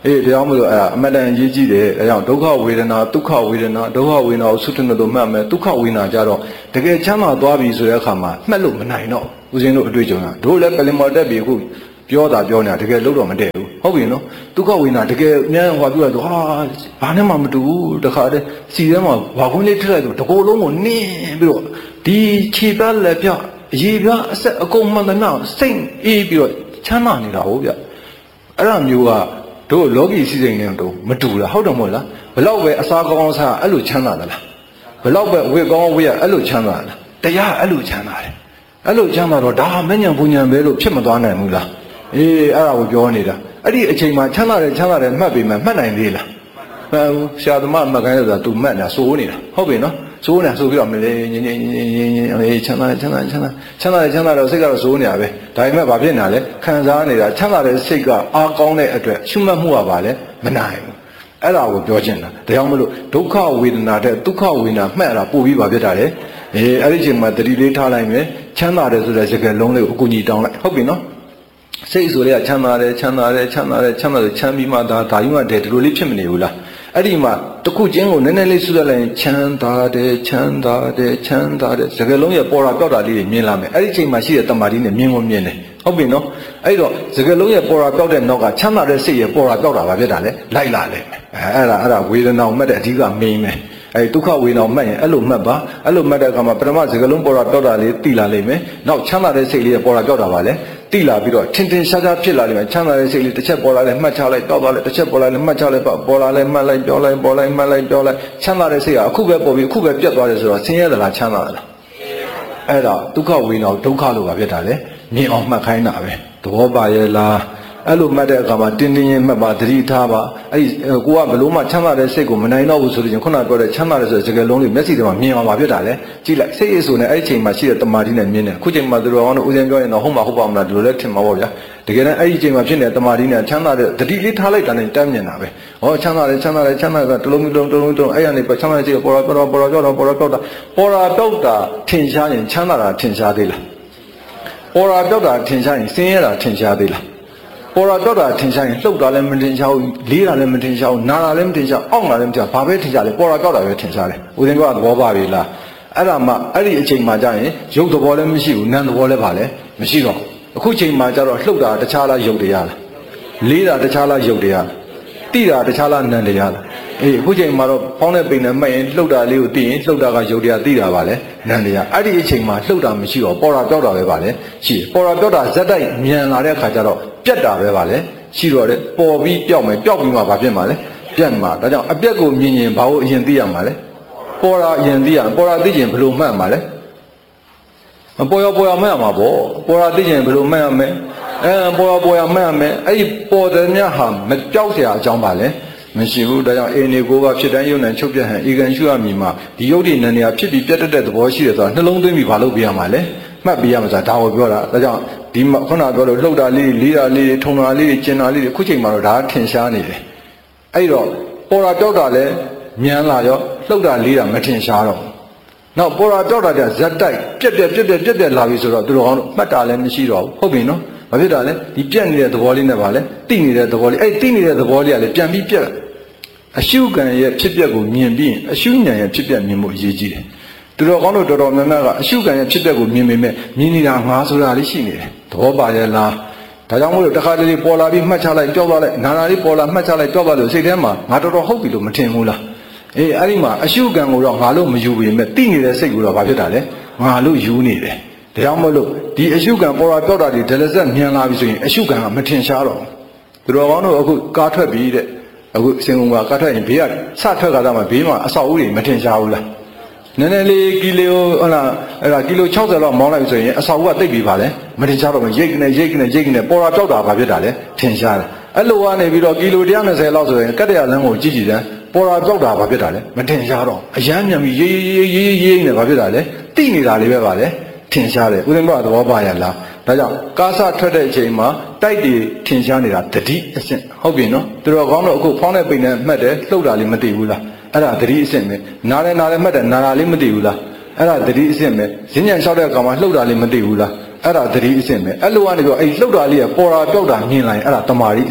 အေးတရားမလို့အဲ့အမတန်ရေးကြည့်တယ်အဲကြောင့်ဒုက္ခဝေဒနာဒုက္ခဝေဒနာဒုက္ခဝေဒနာကိုသုတ္တနတို့မှတ်မယ်ဒုက္ခဝေဒနာကြတော့တကယ်ချမ်းသာသွားပြီဆိုတဲ့အခါမှာမှတ်လို့မနိုင်တော့ဦးဇင်းတို့အတွေ့အကြုံကတို့လည်းပလင်မော်တက်ပြီအခုပြောတာပြောနေတာတကယ်လို့တော့မတည့်ဘူးဟုတ်ပြီနော်ဒုက္ခဝေဒနာတကယ်အများဟောပြောတော့ဟာဘာနဲ့မှမတူဘူးတခါတည်းစီထဲမှာဘာခွင်းလေးထည့်လိုက်တော့တကိုယ်လုံးကိုနင်းပြီးတော့ဒီခြေပြလက်ပြအရေပြအဆက်အကုန်မှန်သမျှစိတ်အေးပြီးတော့ချမ်းသာနေတာဟုတ်ဗျအဲ့ဒါမျိုးကတို့လောကီစီစဉ်နေတော့မတူလားဟုတ်တယ်မဟုတ်လားဘလောက်ပဲအစားကောင်းစားအဲ့လိုချမ်းသာသလားဘလောက်ပဲဝေကောင်းဝေရအဲ့လိုချမ်းသာလားတရားအဲ့လိုချမ်းသာတယ်အဲ့လိုချမ်းသာတော့ဒါမညံပူညံပဲလို့ဖြစ်မသွားနိုင်ဘူးလားအေးအဲ့ဒါကိုပြောနေတာအဲ့ဒီအချိန်မှာချမ်းသာတယ်ချမ်းသာတယ်မှတ်ပြီးမှမှတ်နိုင်သေးလားမှန်ဘူးဆရာသမားမှတ်ခိုင်းလို့ဆိုတာ तू မှတ်နေတာစိုးနေတာဟုတ်ပြီနော်စိုးနေတာစိုးပြီးတော့မလဲငင်းငင်းငင်းငင်းငင်းအေးချမ်းသာချမ်းသာချမ်းသာချမ်းသာချမ်းသာတော့စိတ်ကတော့စိုးနေတာပဲဒါပေမဲ့ဘာဖြစ်နေတာလဲခံစားနေတာချမ်းသာတဲ့စိတ်ကအားကောင်းတဲ့အတွက်ရှုမှတ်မှုကပါလဲမနိုင်ဘူးအဲ့ဒါကိုပြောချင်တာဒါကြောင့်မလို့ဒုက္ခဝေဒနာတဲ့ဒုက္ခဝေဒနာမှတ်တာပို့ပြီးပါဖြစ်တာလေအေးအဲ့ဒီချိန်မှာတတိလေးထားလိုက်မယ်ချမ်းသာတယ်ဆိုတဲ့စကားလုံးလေးကိုအကူကြီးတောင်းလိုက်ဟုတ်ပြီနော်စိတ်ဆိုလေချမ်းသာတယ်ချမ်းသာတယ်ချမ်းသာတယ်ချမ်းသာတယ်ချမ်းပြီးမှဒါဒါယူမှတည်းဒီလိုလေးဖြစ်မနေဘူးလားအဲ့ဒီမှာတခုချင်းကိုနည်းနည်းလေးဆုရလိုက်ရင်ချမ်းသာတယ်ချမ်းသာတယ်ချမ်းသာတယ်စကားလုံးရဲ့ပေါ်တာပြောက်တာလေးတွေမြင်လာမယ်အဲ့ဒီချိန်မှာရှိတဲ့တမာတိနဲ့မြင်ကိုမြင်တယ်ဟုတ်ပြီနော်အဲ့တော့စကားလုံးရဲ့ပေါ်တာပြောက်တဲ့နောက်ကချမ်းသာတဲ့စိတ်ရဲ့ပေါ်တာပြောက်တာပါဖြစ်တာလေလိုက်လာလိမ့်မယ်အဲ့ဒါအဲ့ဒါဝေဒနာကိုမှတ်တဲ့အဓိကမင်းမယ်အဲဒုက္ခဝေဒနာမှတ်ရင်အဲ့လိုမှတ်ပါအဲ့လိုမှတ်တဲ့အခါမှာပထမစကားလုံးပေါ်တာပြောက်တာလေးတိလာလိမ့်မယ်နောက်ချမ်းသာတဲ့စိတ်လေးပေါ်တာပြောက်တာပါလေတိလာပြီးတော့ထင်ထင်ရှားရှားဖြစ်လာလိမ့်မယ်ချမ်းသာတဲ့စိတ်လေးတစ်ချက်ပေါ်လာလဲမှတ်ချလိုက်တောက်သွားလိုက်တစ်ချက်ပေါ်လာလဲမှတ်ချလိုက်ပေါ်လာလဲမှတ်လိုက်ပြောလိုက်ပေါ်လိုက်မှတ်လိုက်ပြောလိုက်ချမ်းသာတဲ့စိတ်ကအခုပဲပေါ်ပြီးအခုပဲပြတ်သွားတယ်ဆိုတော့ဆင်းရဲသလားချမ်းသာသလားအဲ့ဒါဒုက္ခဝေဒနာဒုက္ခလို့ပါဖြစ်တာလေမြင်အောင်မှတ်ခိုင်းတာပဲသဘောပါရဲ့လားအဲ့လိုမှတ်တဲ့အခါမှာတင်းတင်းရင်မှတ်ပါသတိထားပါအဲ့ဒီကိုကဘလို့မှချမ်းသာတဲ့စိတ်ကိုမနိုင်တော့ဘူးဆိုလို့ချင်းခုနပြောတဲ့ချမ်းသာတဲ့ဆိုတဲ့စကားလုံးလေးမျက်စိထဲမှာမြင်အောင်ပါဖြစ်တာလေကြည့်လိုက်စိတ်အေးဆိုနေအဲ့ဒီချိန်မှာရှိတဲ့တမာတိနဲ့မြင်တယ်အခုချိန်မှာသူတော်ကောင်းတို့ဦးဇင်းပြောရင်တော့ဟုတ်မှာဟုတ်ပါမလားဒီလိုလဲထင်မှာပေါ့ဗျာတကယ်တမ်းအဲ့ဒီချိန်မှာဖြစ်နေတဲ့တမာတိနဲ့ချမ်းသာတဲ့သတိလေးထားလိုက်တာနဲ့တမ်းမြင်တာပဲဟောချမ်းသာတယ်ချမ်းသာတယ်ချမ်းသာတာတလုံးတလုံးတလုံးတလုံးအဲ့ရနေချမ်းသာတဲ့စိတ်ပေါ်တော့ပေါ်တော့ပေါ်တော့ပေါ်တော့ပေါ်တော့ပေါ်တာတောက်တာထင်ရှားရင်ချမ်းသာတာထင်ရှားသေးလားပေါ်တာတောက်တာထင်ရှားရင်ဆင်းရဲတာထင်ရှားသေးလားပေါ်တာတောက်တာထင်ရှားရင်လှုပ်တာလည်းမထင်ရှားဘူးလေးတာလည်းမထင်ရှားဘူးနာတာလည်းမထင်ရှားအောင့်တာလည်းမထင်ရှားဘာပဲထင်ရှားလဲပေါ်တာတောက်တာပဲထင်ရှားတယ်ဦးဇင်းကသဘောပါပြီလားအဲ့ဒါမှအဲ့ဒီအချိန်မှကျရင်ရုပ်သဘောလည်းမရှိဘူးနာမ်သဘောလည်းပါလဲမရှိတော့အခုချိန်မှကျတော့လှုပ်တာတခြားလားရုပ်တရားလားလေးတာတခြားလားရုပ်တရားလားတိတာတခြားလားနာမ်တရားလားအေးအခုချိန်မှတော့ဖောင်းတဲ့ပိန်နဲ့မှတ်ရင်လှုပ်တာလေးကိုသိရင်လှုပ်တာကရုပ်တရားသိတာပါလဲနာမ်တရားအဲ့ဒီအချိန်မှလှုပ်တာမရှိတော့ပေါ်တာတောက်တာပဲပါလဲရှိပေါ်တာတောက်တာဇက်တိုက်မြန်လာတဲ့အခါကျတော့ပြတ်တာပဲပါလေရှိတော့တယ်ပေါ်ပြီးပျောက်မယ်ပျောက်ပြီးမှဘာဖြစ်မှာလဲပြတ်မှာဒါကြောင့်အပြက်ကိုမြင်ရင်ဘာလို့အရင်သိရမှာလဲပေါ်တာအရင်သိရပေါ်တာသိရင်ဘယ်လိုမှတ်မှာလဲပေါ်ရပေါ်ရမှတ်ရမှာပေါ့ပေါ်တာသိရင်ဘယ်လိုမှတ်ရမလဲအဲပေါ်ရပေါ်ရမှတ်ရမယ်အဲ့ဒီပေါ်တဲ့မြတ်ဟာမပျောက်เสียအကြောင်းပါလေမရှိဘူးဒါကြောင့်အင်းဒီကိုကဖြစ်တိုင်းယုံနဲ့ချုပ်ပြတ်ဟန်အေကန်ရှုရမည်မှာဒီယုတ်ဒီနန္ဒရာဖြစ်ပြီးပြတ်တတ်တဲ့သဘောရှိတယ်ဆိုတာနှလုံးသွင်းပြီးဘာလုပ်ပြရမှာလဲမှတ်ပြရမှာဆိုတာဒါကိုပြောတာဒါကြောင့်ဒီခုနပြောလို့လှုပ်တာလေးလေးတာလေးထုံတာလေးကျင်တာလေးခုချိန်မှာတော့ဒါထင်ရှားနေတယ်အဲ့တော့ပေါ်တာတောက်တာလည်းမြန်လာရောလှုပ်တာလေးတာမထင်ရှားတော့နောက်ပေါ်တာတောက်တာကဇက်တိုက်ပြက်ပြက်ပြက်ပြက်ပြက်ပြက်လာပြီဆိုတော့သူတို့ကောင်းတို့မှတ်တာလည်းမရှိတော့ဘူးဟုတ်ပြီနော်ဘာဖြစ်တာလဲဒီပြက်နေတဲ့သဘောလေးနဲ့ပါလဲတိနေတဲ့သဘောလေးအဲ့တိနေတဲ့သဘောလေးကလည်းပြန်ပြီးပြက်အရှုခံရဲ့ဖြစ်ပျက်ကိုမြင်ပြီးအရှုဉဏ်ရဲ့ဖြစ်ပျက်မြင်မှုအရေးကြီးတယ်သူတော်ကောင်းတို့တော်တော်များများကအရှုခံရဲ့ဖြစ်ပျက်ကိုမြင်ပေမဲ့မြင်နေတာငါဆိုတာလေးရှိနေတယ်သဘောပါရဲ့လားဒါကြောင့်မို့လို့တစ်ခါတလေပေါ်လာပြီးမှတ်ချလိုက်ကြောက်သွားလိုက်နာနာလေးပေါ်လာမှတ်ချလိုက်ကြောက်သွားလို့စိတ်ထဲမှာငါတော်တော်ဟုတ်ပြီလို့မထင်ဘူးလားအေးအဲ့ဒီမှာအရှုခံကိုတော့ငါလို့မယူပေမဲ့တိနေတဲ့စိတ်ကိုတော့ဘာဖြစ်တာလဲငါလို့ယူနေတယ်ဒါကြောင့်မို့လို့ဒီအရှုခံပေါ်လာကြောက်တာဒီဒလဇက်မြန်လာပြီဆိုရင်အရှုခံကမထင်ရှားတော့သူတော်ကောင်းတို့အခုကားထွက်ပြီးတဲ့အခုစင်ကုန်ကကားထွက်ရင်ဘေးကစထွက်ကသားမှဘေးမှာအဆောက်အဦတွေမထင်ရှားဘူးလားနည်းနည်းလေးကီလိုဟုတ်လားအဲ့ဒါကီလို၆၀လောက်မောင်းလိုက်ဆိုရင်အဆောက်အဦကတိတ်ပြီးပါလေမထင်ရှားတော့ဘူးရိတ်ကနေရိတ်ကနေရိတ်ကနေပေါ်တာပြောက်တာဘာဖြစ်တာလဲထင်ရှားတယ်အဲ့လိုကနေပြီးတော့ကီလို၁၂၀လောက်ဆိုရင်ကတ္တရာလမ်းကိုကြည့်ကြည့်တယ်ပေါ်တာပြောက်တာဘာဖြစ်တာလဲမထင်ရှားတော့အရမ်းမြန်ပြီးရေးရေးရေးရေးနေဘာဖြစ်တာလဲတိနေတာလေးပဲပါလေထင်ရှားတယ်ဦးဇင်းကသဘောပါရလားဒါကြောင့်ကားစထွက်တဲ့အချိန်မှာတိုက်တွေထင်ရှားနေတာတတိအဆင့်ဟုတ်ပြီနော်သူတော်ကောင်းတော့အခုဖောင်းတဲ့ပိန်နဲ့မှတ်တယ်လှုပ်တာလေးမသိဘူးလားအဲ့ဒါတတိအဆင့်ပဲနားလဲနားလဲမှတ်တယ်နားတာလေးမသိဘူးလားအဲ့ဒါတတိအဆင့်ပဲဈဉ္ဉံလျှောက်တဲ့အခါမှာလှုပ်တာလေးမသိဘူးလားအဲ့ဒါတတိအဆင့်ပဲအဲ့လိုကနေပြီးအဲ့လှုပ်တာလေးကပေါ်တာပြောက်တာမြင်လာရင်အဲ့ဒါတမာရီအဆင့်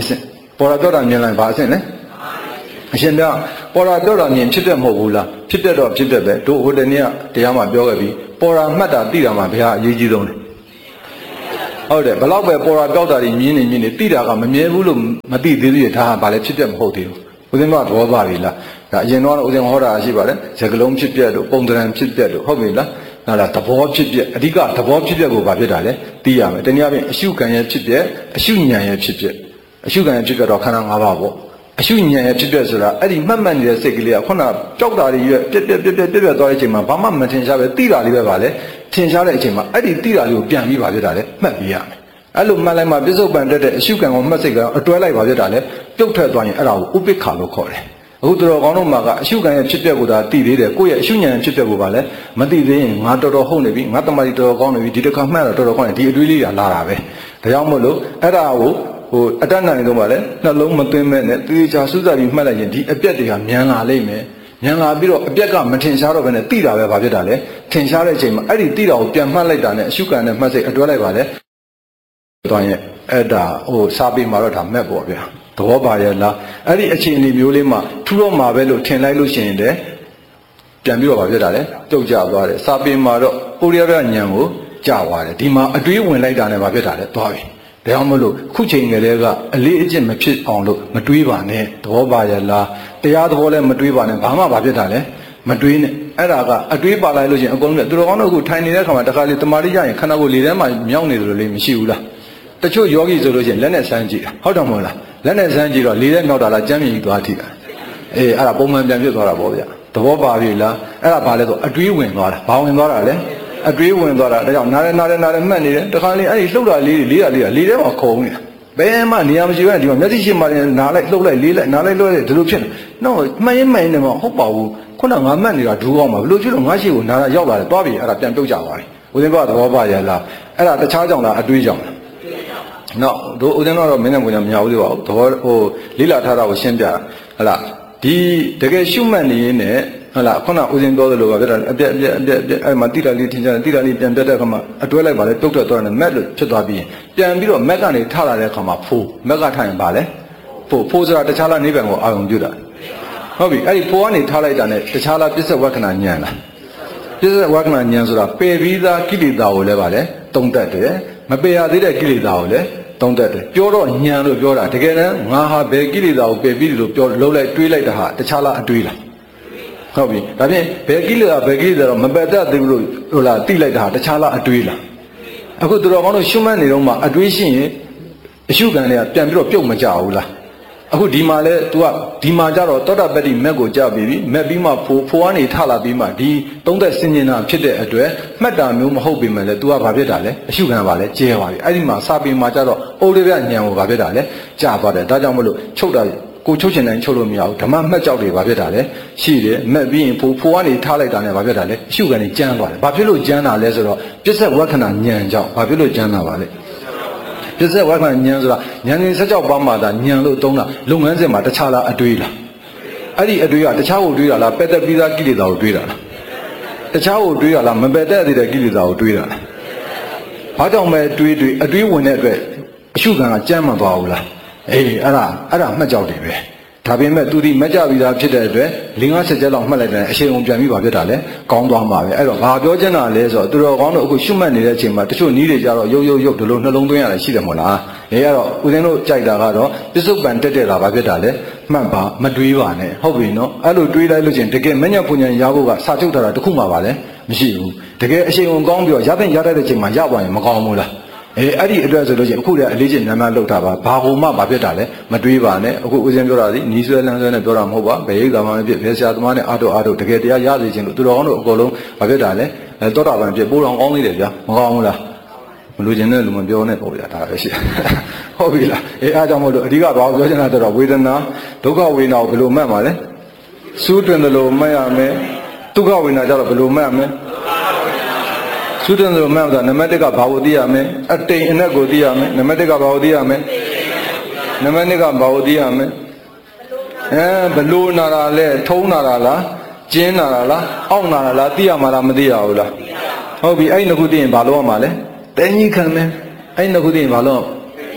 ပေါ်လာတော့တာမြင်လိုက်ပါအဆင့်လေအရှင်ပြပေါ်လာတော့တာမြင်ဖြစ်တဲ့မဟုတ်ဘူးလားဖြစ်တဲ့တော့ဖြစ်တဲ့ပဲတို့ဟိုတနေ့ကတရားမှပြောခဲ့ပြီးပေါ်လာမှတ်တာသိတာမှဘုရားအရေးကြီးဆုံးတယ်ဟုတ်တယ်ဘလောက်ပဲပေါ်လာပြောက်တာတွေမြင်နေမြင်နေသိတာကမမြဲဘူးလို့မသိသေးသေးတာဟာဘာလဲဖြစ်တဲ့မဟုတ်သေးဘူးဦးဇင်းတို့ကသဘောပါပြီလားဒါအရင်တော့ဦးဇင်းဟောတာရှိပါတယ်ဇကလုံးဖြစ်ပြက်တို့ပုံသဏ္ဍာန်ဖြစ်ပြက်တို့ဟုတ်ပြီလားဟာလားသဘောဖြစ်ပြက်အဓိကသဘောဖြစ်ပြက်ကိုဘာဖြစ်တာလဲသိရမယ်တနည်းအားဖြင့်အရှုခံရဲ့ဖြစ်ပြက်အရှုဉာဏ်ရဲ့ဖြစ်ပြက်အရှုခံရဲ့ဖြစ်ပြက်တော့ခန္ဓာ၅ပါးပေါ့အရှုဉာဏ်ရဲ့ဖြစ်ပြက်ဆိုတာအဲ့ဒီမှတ်မှတ်နေတဲ့စိတ်ကလေးကခုနကြောက်တာတွေရွက်ပြက်ပြက်ပြက်ပြက်ပြက်ပြက်သွားတဲ့အချိန်မှာဘာမှမထင်ရှားပဲသိတာလေးပဲပါလေထင်ရှားတဲ့အချိန်မှာအဲ့ဒီသိတာလေးကိုပြန်ပြီးပါဖြစ်တာလေမှတ်ပြရမယ်အဲ့လိုမှတ်လိုက်မှပြစ္ဆုတ်ပံတက်တဲ့အရှုခံကိုမှတ်စိတ်ကအတွဲလိုက်ပါဖြစ်တာလေပြုတ်ထွက်သွားရင်အဲ့ဒါကိုဥပိ္ပခါလို့ခေါ်တယ်အခုတော်ကောင်းတို့မှာကအရှုခံရဲ့ဖြစ်ပျက်ကိုသာသိသေးတယ်ကိုယ့်ရဲ့အရှုဉာဏ်ဖြစ်ပျက်ကိုပါလဲမသိသေးရင်ငါတော်တော်ဟုတ်နေပြီငါတမတိတော်တော်ကောင်းနေပြီဒီတစ်ခါမှတ်တော့တော်တော်ကောင်းနေဒီအတွေးလေးကလာတာပဲဒါကြောင့်မို့လို့အဲ့ဒါကိုဟိုအတတ်နိုင်ဆုံးပါလဲနှလုံးမသွင်းမဲ့နဲ့သေချာစူးစိုက်ပြီးမှတ်လိုက်ရင်ဒီအပြက်တွေကမြန်လာလိမ့်မယ်မြန်လာပြီးတော့အပြက်ကမထင်ရှားတော့ဘဲနဲ့သိတာပဲဘာဖြစ်တာလဲထင်ရှားတဲ့အချိန်မှာအဲ့ဒီသိတာကိုပြန်မှတ်လိုက်တာနဲ့အရှုခံနဲ့မှတ်စိတ်အတွဲလိုက်ပါလေသွားရင်အဲ့ဒါဟိုစာပေမှာတော့ဒါမက်ပေါ့ဗျာသဘောပါရဲ့လားအဲ့ဒီအခြေအနေမျိုးလေးမှာထူတော့မှာပဲလို့ထင်လိုက်လို့ရှိရင်တည်းပြန်ပြီးတော့ဗာဖြစ်တာလေတုတ်ကြသွားတယ်စာပေမှာတော့ပုရိယရဉာဏ်ကိုကြာသွားတယ်ဒီမှာအတွေးဝင်လိုက်တာနဲ့ဗာဖြစ်တာလေသွားပြီဒါကြောင့်မလို့ခုချိန်ကလေးကအလေးအကျင့်မဖြစ်အောင်လို့မတွေးပါနဲ့သဘောပါရဲ့လားတရားသဘောလည်းမတွေးပါနဲ့ဘာမှဗာဖြစ်တာလေမတွေးနဲ့အဲ့ဒါကအတွေးပါလိုက်လို့ရှိရင်အကုန်လုံးသူတော်ကောင်းတို့အခုထိုင်နေတဲ့ခါမှာတခါလေတမာတိရရင်ခန္ဓာကိုယ်လေထဲမှာမြောက်နေတယ်လို့လေမရှိဘူးလားတချို့ယောဂီဆိုလို့ရှိရင်လက်နဲ့ဆန်းကြည့်တာဟုတ်တယ်မဟုတ်လားလက်နဲ့ဆန်းကြည့်တော့လေထဲမြောက်တာလားကြမ်းမြင်ကြီးသွားထိတာအေးအဲ့ဒါပုံမှန်ပြန်ဖြစ်သွားတာပေါ့ဗျသဘောပါပြီလားအဲ့ဒါဘာလဲဆိုအတွေးဝင်သွားတာဘာဝင်သွားတာလဲအတွေးဝင်သွားတာဒါကြောင့်နားရဲနားရဲနားရဲမှတ်နေတယ်တခါလေအဲ့ဒီလှုပ်တာလေးတွေလေးတာလေးတာလေထဲမှာခုံနေတာဘယ်မှနေရာမရှိဘဲဒီမှာမျက်စိရှိမှလည်းနားလိုက်လှုပ်လိုက်လေးလိုက်နားလိုက်လှုပ်လိုက်ဒီလိုဖြစ်နေတော့မှန်ရင်မှန်ရင်တော့ဟုတ်ပါဘူးခုနငါမှတ်နေတာဒူးအောင်ပါဘလို့ဖြစ်လို့ငါရှိကိုနားရောက်လာတယ်သွားပြီအဲ့ဒါပြန်ပြုတ်ကြပါပြီဦးဇင်းကသဘောပါရဲ့လားအဲ့ဒါတခြားကြောင့်လားအတွေးကြောင့်လားနော်တို့ဦးဇင်းတော့မင်းနဲ့ကိုယ်နဲ့မရဘူးသေးပါဘူးသဘောဟိုလိလာထားတာကိုရှင်းပြတာဟလာဒီတကယ်ရှုမှတ်နေရင်လည်းဟလာခုနဦးဇင်းပြောသလိုပါဗျာအပြက်အပြက်အပြက်အပြက်အဲ့မှာတိတာလေးထင်ကြတယ်တိတာလေးပြန်ပြတ်တဲ့အခါမှာအတွဲလိုက်ပါလေတုတ်ထွက်သွားတယ်မက်လို့ဖြစ်သွားပြီးရင်ပြန်ပြီးတော့မက်ကနေထလာတဲ့အခါမှာဖိုးမက်ကထရင်ပါလေဖိုးဖိုးဆိုတာတခြားလားနိဗ္ဗာန်ကိုအာရုံပြုတာဟုတ်ပြီအဲ့ဒီဖိုးကနေထားလိုက်တာနဲ့တခြားလားပစ္စဝက္ခဏာဉာဏ်လားပစ္စဝက္ခဏာဉာဏ်ဆိုတာပယ်ပြီးသားကိလေသာကိုလည်းပါလေတုံတတ်တယ်မပယ်ရသေးတဲ့ကိလေသာကိုလည်းတုံးတတ်တယ်ပြောတော့ညံလို့ပြောတာတကယ်တမ်းငါဟာဘယ်ကိလေသာကိုပယ်ပြီးလို့ပြောလှုပ်လိုက်တွေးလိုက်တာဟာတခြားလားအတွေးလားဟုတ်ပြီဒါဖြင့်ဘယ်ကိလေသာဘယ်ကိလေသာတော့မပယ်တတ်သေးဘူးလို့ဟိုလားတိလိုက်တာဟာတခြားလားအတွေးလားအခုသူတော်ကောင်းတို့ရှုမှတ်နေတော့မှအတွေးရှိရင်အရှုခံတွေကပြန်ပြီးတော့ပြုတ်မကြဘူးလားအခုဒီမှာလဲ तू ကဒီမှာကြတော့သောတာပတ္တိမက်ကိုကြပြီးပြီမက်ပြီးမှဖိုးဖိုးကနေထလာပြီးမှဒီသုံးသက်စင်ကျင်တာဖြစ်တဲ့အတွက်မှတ်တာမျိုးမဟုတ်ပေမဲ့လဲ तू ကဘာဖြစ်တာလဲအရှုခံပါလဲကျဲသွားပြီအဲ့ဒီမှာစာပေမှာကြတော့ဩရိယဉာဏ်ကိုဘာဖြစ်တာလဲကြာသွားတယ်ဒါကြောင့်မလို့ချုပ်တာကိုချုပ်ချင်တိုင်းချုပ်လို့မရဘူးဓမ္မမှတ်ကြောက်တွေဘာဖြစ်တာလဲရှိတယ်မက်ပြီးရင်ဖိုးဖိုးကနေထားလိုက်တာနဲ့ဘာဖြစ်တာလဲအရှုခံနေကျမ်းသွားတယ်ဘာဖြစ်လို့ကျမ်းတာလဲဆိုတော့ပစ္စဝက္ခဏာဉာဏ်ကြောင့်ဘာဖြစ်လို့ကျမ်းတာပါလဲပစ္စဝက္ခဏာဉာဏ်ဆိုတာဉာဏ်ရင်ဆက်ကြောက်ပါမှသာဉာဏ်လို့သုံးတာလုပ်ငန်းစဉ်မှာတခြားလားအတွေးလားအဲ့ဒီအတွေးကတခြားကိုတွေးတာလားပက်သက်ပြီးသားကိလေသာကိုတွေးတာလားတခြားကိုတွေးရလားမပက်သက်သေးတဲ့ကိလေသာကိုတွေးတာလားဘာကြောင့်ပဲတွေးတွေးအတွေးဝင်တဲ့အတွက်အရှုခံကကြမ်းမသွားဘူးလားအေးအဲ့ဒါအဲ့ဒါမှတ်ကြောက်တယ်ပဲဒါပေမဲ့သူဒီမကြပြီးသားဖြစ်တဲ့အတွက်လင်းကားဆက်ချက်လောက်မှတ်လိုက်တယ်အရှိန်အောင်ပြန်ပြီးပါဖြစ်တာလေကောင်းသွားမှာပဲအဲ့တော့ဘာပြောချင်တာလဲဆိုတော့သူတော်ကောင်းတို့အခုရှုမှတ်နေတဲ့အချိန်မှာတချို့နီးတွေကြတော့ရုပ်ရုပ်ရုပ်ဒီလိုနှလုံးသွင်းရတယ်ရှိတယ်မဟုတ်လားအဲအဲ့တော့ဦးဇင်းတို့ကြိုက်တာကတော့ပစ္စုပန်တက်တဲ့တာဘာဖြစ်တာလဲမှတ်ပါမတွေးပါနဲ့ဟုတ်ပြီနော်အဲ့လိုတွေးလိုက်လို့ချင်းတကယ်မညံ့ပူညံရဖို့ကစာချုပ်ထားတာတခုမှပါလဲမရှိဘူးတကယ်အရှိန်အောင်ကောင်းပြီးတော့ရတဲ့ရတဲ့အချိန်မှာရပါရင်မကောင်းဘူးလားအေးအဲ့ဒီအတွက်ဆိုလို့ချင်းအခုတည်းအလေးချင်းနာမလောက်တာပါဘာကိုမှမဖြစ်တာလဲမတွေးပါနဲ့အခုဦးဇင်းပြောတာဒီနီးဆွဲလန်းဆွဲနဲ့ပြောတာမဟုတ်ပါဘယ်ရိပ်သာမှမဖြစ်ဘယ်ဆရာသမားနဲ့အာတို့အာတို့တကယ်တရားရစေခြင်းလို့သူတော်ကောင်းတို့အကုန်လုံးမဖြစ်တာလဲတောတာပန်ဖြစ်ပိုးတော်ကောင်းသေးတယ်ဗျာမကောင်းဘူးလားမလို့ခြင်းနဲ့လူမပြောနဲ့ပေါ့ဗျာဒါပဲရှိဟုတ်ပြီလားအေးအားကြောင့်မို့လို့အဓိကဘာကိုပြောချင်တာတော့ဝေဒနာဒုက္ခဝေဒနာကိုဘယ်လိုမှတ်မှာလဲစူးတွင်တယ်လို့မှတ်ရမယ်ဒုက္ခဝေဒနာကြတော့ဘယ်လိုမှတ်ရမလဲသုတ္တန်ဆိုမှတ်တာနံပါတ်တစ်ကဘာကိုသိရမလဲအတိမ်အနက်ကိုသိရမယ်နံပါတ်တစ်ကဘာကိုသိရမလဲနံပါတ်နှစ်ကဘာကိုသိရမလဲအဲဘလို့နာတာလဲထုံးနာတာလားကျင်းနာတာလားအောက်နာတာလားသိရမှာလားမသိရဘူးလားဟုတ်ပြီအဲ့ဒီနှစ်ခုသိရင်ဘာလို့ရမှာလဲတဲကြီးခံမယ်အဲ့ဒီနှစ်ခုသိရင်ဘာလို့ဟ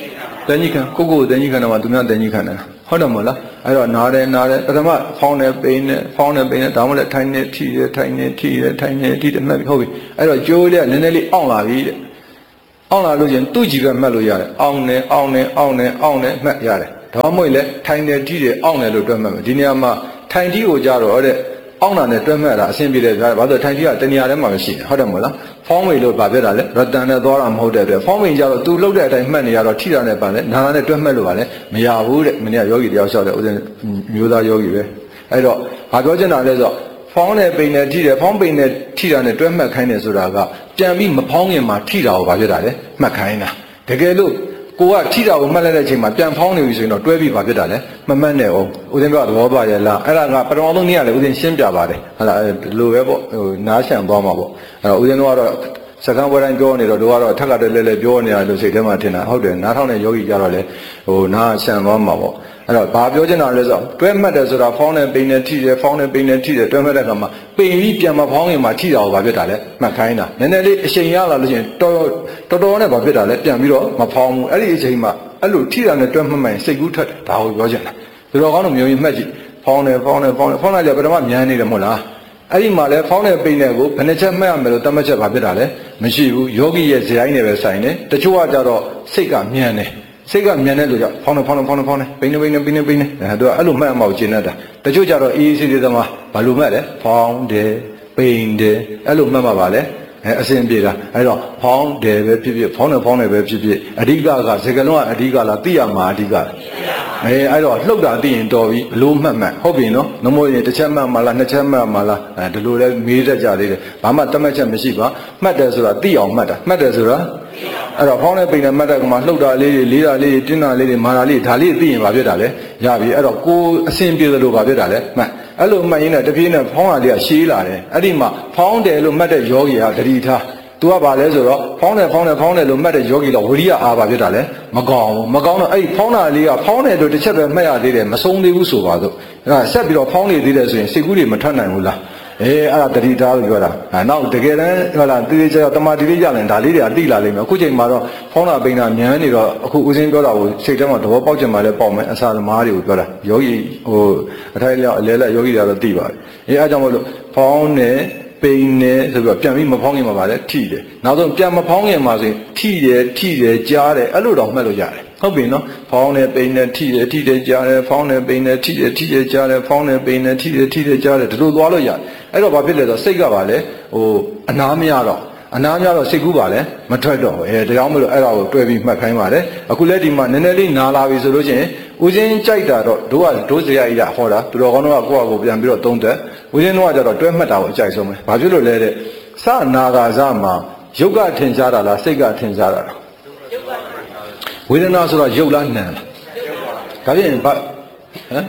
တန်ကြီးခံကိုကိုတန်ကြီးခံတော့မှသူများတန်ကြီးခံတယ်ဟုတ်တယ်မဟုတ်လားအဲ့တော့နားတယ်နားတယ်ပထမဖောင်းတယ်ပိန်တယ်ဖောင်းတယ်ပိန်တယ်ဒါမှမဟုတ်ထိုင်နေထိတယ်ထိုင်နေထိတယ်ထိုင်နေထိတယ်မှတ်ပြီဟုတ်ပြီအဲ့တော့ကြိုးလေးကနည်းနည်းလေးအောင့်လာပြီတဲ့အောင့်လာလို့ချင်းသူ့ကြည့်ပဲမှတ်လို့ရတယ်အောင့်နေအောင့်နေအောင့်နေအောင့်နေမှတ်ရတယ်ဒါမှမဟုတ်လေထိုင်နေထိတယ်အောင့်နေလို့တွက်မှတ်မယ်ဒီနေရာမှာထိုင်ထိကိုကြတော့တဲ့အောင့်တာနဲ့တွက်မှတ်တာအဆင်ပြေတယ်ဗျာဘာလို့ထိုင်ထိကတနေရာထဲမှာမရှိတယ်ဟုတ်တယ်မဟုတ်လားဖောင်းမိလို့ဗာပြတာလေရတန်နဲ့သွားတာမဟုတ်တဲ့အတွက်ဖောင်းမိကြတော့သူလှုပ်တဲ့အတိုင်းမှတ်နေရတော့ထိတာနဲ့ပါလေနာနာနဲ့တွက်မှတ်လို့ပါလေမရဘူးတဲ့မင်းကယောဂီတယောက်လျှောက်တယ်ဥစဉ်မျိုးသားယောဂီပဲအဲ့တော့ဘာပြောချင်တာလဲဆိုတော့ဖောင်းတဲ့ပိန်နဲ့ထိတယ်ဖောင်းပိန်နဲ့ထိတာနဲ့တွက်မှတ်ခိုင်းတယ်ဆိုတာကပြန်ပြီးမဖောင်းခင်မှာထိတာကိုဗာပြတာလေမှတ်ခိုင်းတာတကယ်လို့ကိုကထိတာကိုမှတ်လိုက်တဲ့အချိန်မှာပြန်ဖောင်းနေပြီဆိုရင်တော့တွဲပြီးဗာပြတာလေမမှတ်နဲ့အောင်ဥစဉ်ကသဘောပါရဲ့လားအဲ့ဒါကပထမဆုံးနေ့ကလေဥစဉ်ရှင်းပြပါတယ်ဟုတ်လားဒီလိုပဲပေါ့ဟိုနားရှံသွားမှာပေါ့အဲ့တော့ဥစဉ်တော့စကံပွဲတိုင်းပြောနေတော့တို့ကတော့ထက်ကတည်းလဲလဲပြောနေတာလို့စိတ်ထဲမှာထင်တာဟုတ်တယ်နားထောင်တဲ့ယောဂီကြတော့လေဟိုနားရှံသွားမှာပေါ့အဲ့တော့ဘာပြောချင်တာလဲဆိုတော့တွဲမှတ်တယ်ဆိုတာဖောင်းနဲ့ပိန်နဲ့ထိတယ်ဖောင်းနဲ့ပိန်နဲ့ထိတယ်တွဲမှတ်တဲ့အခါမှာပိန်ပြီးပြန်မဖောင်းခင်မှာထိတာကိုဘာဖြစ်တာလဲမှတ်ခိုင်းတာနည်းနည်းလေးအချိန်ရလာလို့ချင်းတော်တော်တော်နဲ့ဘာဖြစ်တာလဲပြန်ပြီးတော့မဖောင်းဘူးအဲ့ဒီအချိန်မှာအဲ့လိုထိတာနဲ့တွဲမှတ်မှရင်စိတ်ကူးထွက်တယ်ဒါကိုပြောချင်တာဒီတော့ကောင်းတော့မျိုးကြီးမှတ်ကြည့်ဖောင်းတယ်ဖောင်းတယ်ဖောင်းတယ်ဖောင်းလိုက်ကြပထမမြန်နေတယ်မဟုတ်လားအဲ့ဒီမှာလဲဖောင်းတဲ့ပိန်တဲ့ကိုဘယ်နှချက်မှတ်ရမယ်လို့တတ်မှတ်ချက်ဘာဖြစ်တာလဲမရှိဘူးယောဂီရဲ့ဇယိုင်းနဲ့ပဲဆိုင်တယ်တချို့ကကြတော့စိတ်ကမြန်တယ်စိတ်ကမြန်တဲ့လူကြောင့်ဖောင်းတယ်ဖောင်းတယ်ဖောင်းတယ်ဖောင်းတယ်ပိန်နေပိန်နေပိန်နေပိန်နေအဲသူကအဲ့လိုမှတ်အောင်ကျင့်တတ်တာတချို့ကြတော့အေးအေးဆေးဆေးသမားဘာလို့မှတ်လဲဖောင်းတယ်ပိန်တယ်အဲ့လိုမှတ်မှာပါလေအဲအစဉ်ပြေတာအဲ့တော့ဖောင်းတယ်ပဲဖြစ်ဖြစ်ဖောင်းတယ်ဖောင်းတယ်ပဲဖြစ်ဖြစ်အဓိကကစကလုံးကအဓိကလားသိရမှာအဓိကအဲအဲ့တော့လှုပ်တာသိရင်တော်ပြီဘလို့မှတ်မှတ်ဟုတ်ပြီနော်နမို့ရင်တစ်ချက်မှတ်မှလားနှစ်ချက်မှတ်မှလားအဲဒီလိုလဲမေးတတ်ကြသေးတယ်ဘာမှတတ်မှတ်ချက်မရှိပါမှတ်တယ်ဆိုတာသိအောင်မှတ်တာမှတ်တယ်ဆိုတာအဲ့တော့ဖောင်းတဲ့ပိန်နဲ့မှတ်တဲ့ကမှာလှုပ်တာလေးတွေလေးတာလေးတွေတင်းတာလေးတွေမာတာလေးဒါလေးသိရင်ဘာဖြစ်တာလဲရပြီအဲ့တော့ကိုအစဉ်ပြေသလိုဘာဖြစ်တာလဲမှတ်အဲ့လိုမှတ်ရင်းနဲ့တပြေးနဲ့ဖောင်းတာလေးကရှည်လာတယ်အဲ့ဒီမှာဖောင်းတယ်လို့မှတ်တဲ့ယောဂီဟာတတိထားသူကဘာလဲဆိုတော့ဖောင်းတယ်ဖောင်းတယ်ဖောင်းတယ်လို့မှတ်တဲ့ယောဂီတော့ဝိရိယအားပါဖြစ်တာလဲမကောင်းဘူးမကောင်းတော့အဲ့ဒီဖောင်းတာလေးကဖောင်းတယ်လို့တစ်ချက်ပဲမှတ်ရသေးတယ်မဆုံးသေးဘူးဆိုပါစို့အဲ့ဒါဆက်ပြီးတော့ဖောင်းနေသေးတယ်ဆိုရင်စိတ်ကူးတွေမထွက်နိုင်ဘူးလားအေးအဲ့ဒါတတိထားလို့ပြောတာအဲနောက်တကယ်တမ်းဟောလားတိတိကျကျတမာတိလေးရရင်ဒါလေးတွေကတိလာလိမ့်မယ်အခုချိန်မှာတော့ဖောင်းတာပိန်တာမြန်နေတော့အခုဦးစင်းပြောတာကိုစိတ်ထဲမှာသဘောပေါက်ကြမှာလဲပေါက်မယ်အစာသမားတွေကိုပြောတာယောဂီဟိုအထိုက်လောက်အလဲလက်ယောဂီတွေကတော့သိပါတယ်အေးအဲ့ကြောင့်မို့လို့ဖောင်းနေပိန်နေဆိုပြီးတော့ပြန်ပြီးမဖောင်းခင်မှာပါလေထိတယ်နောက်ဆုံးပြန်မဖောင်းခင်မှာဆိုရင်ထိတယ်ထိတယ်ကြားတယ်အဲ့လိုတော့မှတ်လို့ရတယ်ဟုတ်ပြီနော်ဖောင်းနေပိန်နေထိတယ်ထိတယ်ကြားတယ်ဖောင်းနေပိန်နေထိတယ်ထိတယ်ကြားတယ်ဖောင်းနေပိန်နေထိတယ်ထိတယ်ကြားတယ်ဒီလိုသွားလို့ရတယ်အဲ့တော့ဘာဖြစ်လဲဆိုတော့စိတ်ကပါလေဟိုအနာမရတော့အနာမရတော့စိတ်ကူးပါလေမထွက်တော့ဘူးအဲဒါကြောင့်မလို့အဲ့ဒါကိုတွဲပြီးမှတ်ခိုင်းပါတယ်အခုလက်ဒီမှာနည်းနည်းလေးနာလာပြီဆိုလို့ချင်းဦးစင်းကြိုက်တာတော့တို့ကတို့စရာကြီးတာဟောတာသူတော်ကောင်းတော့ကိုယ့်အကိုပြန်ပြီးတော့သုံးသက်ဦးစင်းတို့ကကြတော့တွဲမှတ်တာကိုအကြိုက်ဆုံးပဲဘာဖြစ်လို့လဲတဲ့စနာဂါဇမှာယုတ်ကထင်ရှားတာလားစိတ်ကထင်ရှားတာလားဝေဒနာဆိုတော့ယုတ်လားနံလားဒါဖြင့်ဘာဟမ်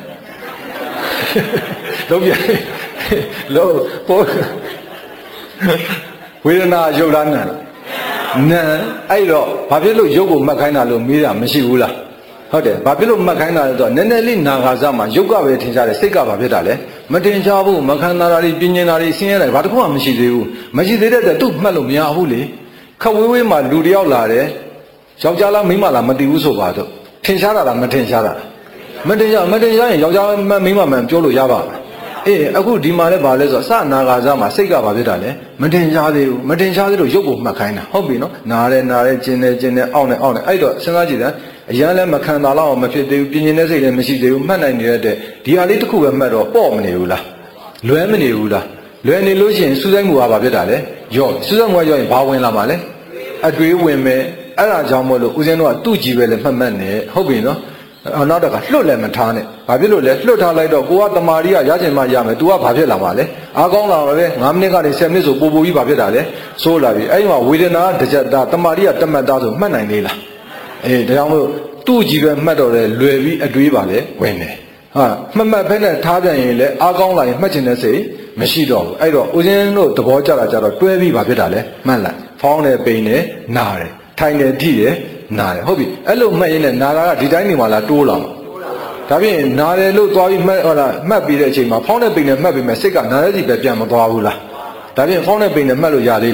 လုံးပြလုံးပေါ်ဝေဒနာယုတ်လားနံနံအဲ့တော့ဘာဖြစ်လို့ယုတ်ကိုမှတ်ခိုင်းတာလို့မေးတာမရှိဘူးလားဟုတ်တယ်ဘာဖြစ်လို့မှတ်ခိုင်းတာလဲဆိုတော့နည်းနည်းလေးနာဂါဇမှာယုတ်ကပဲထင်ရှားတယ်စိတ်ကဘာဖြစ်တာလဲမတင်ရှားဘူးမခံတာတွေပြင်းနေတာတွေဆင်းရဲတယ်ဘာတစ်ခုမှမရှိသေးဘူးမရှိသေးတဲ့အတွက်သူ့မှတ်လို့မရဘူးလေခဝေးဝေးမှာလူတယောက်လာတယ်ယောက်ျားလားမိန်းမလားမသိဘူးဆိုပါတော့ထင်ရှားတာလားမထင်ရှားတာမတင်ရှားမတင်ရှားရင်ယောက်ျားမိန်းမမှန်ပြောလို့ရပါ့မလားအေးအခုဒီမှာလဲဘာလဲဆိုတော့စနာဂါဇမှာစိတ်ကဘာဖြစ်တာလဲမတင်ရှားသေးဘူးမတင်ရှားသေးလို့ရုပ်ကိုမှတ်ခိုင်းတာဟုတ်ပြီနော်နားတယ်နားတယ်ကျင်တယ်ကျင်တယ်အောင့်တယ်အောင့်တယ်အဲ့တော့စဉ်းစားကြည့်တယ်အရန်လည်းမခံတာတော့မဖြစ်သေးဘူးပြင်းပြင်းတဲ့စိတ်လည်းမရှိသေးဘူးမှတ်နိုင်နေတဲ့ဒီဟာလေးတစ်ခုပဲမှတ်တော့ပေါ့မနေဘူးလားလွဲမနေဘူးလားလွယ်နေလို့ရှိရင်စူးစိုက်မှုကဘာဖြစ်တာလဲရော့စူးစိုက်မှုကရော့ရင်ဘာဝင်လာမှာလဲအတွေးဝင်မယ်အဲ့ဒါကြောင့်မို့လို့ဦးဇင်းတို့ကသူ့ကြည့်ပဲလေမှတ်မှတ်နေဟုတ်ပြီနော်နောက်တော့ကလွတ်လည်းမထားနဲ့ဘာဖြစ်လို့လဲလွတ်ထားလိုက်တော့ကိုကတမာရီကရချင်မှရမယ် तू ကဘာဖြစ်လာမှာလဲအားကောင်းလာပဲငါးမိနစ်ကနေဆယ်မိနစ်ဆိုပို့ပို့ပြီးဘာဖြစ်တာလဲဆိုးလာပြီအဲ့ဒီမှာဝေဒနာကတစ်ချက်သားတမာရီကတမတ်သားဆိုမှတ်နိုင်သေးလားအေးဒါကြောင့်မို့သူ့ကြည့်ပဲမှတ်တော့လေလွယ်ပြီးအတွေးပါလေဝင်တယ်ဟာမှတ်မှတ်ဖက်နဲ့ထားပြန်ရင်လည်းအားကောင်းလာရင်မှတ်ချင်တဲ့စိတ်မရှိတော့ဘူးအဲ့တော့ဦးဇင်းတို့သဘောကျတာကြတော့တွဲပြီးဘာဖြစ်တာလဲမှတ်လိုက်ဖောင်းတယ်ပိန်တယ်နာတယ်ထိုင်တယ်ထိတယ်နာတယ်ဟုတ်ပြီအဲ့လိုမှတ်ရင်းနဲ့နာတာကဒီတိုင်းနေမှာလားတိုးလာမှာဒါဖြင့်နာတယ်လို့သွားပြီးမှတ်ဟောလားမှတ်ပြီးတဲ့အချိန်မှာဖောင်းတဲ့ပိန်နဲ့မှတ်ပြီးမှစိတ်ကနာတဲ့စီပဲပြန်မသွားဘူးလားဒါဖြင့်ဖောင်းတဲ့ပိန်နဲ့မှတ်လို့ရသေးလား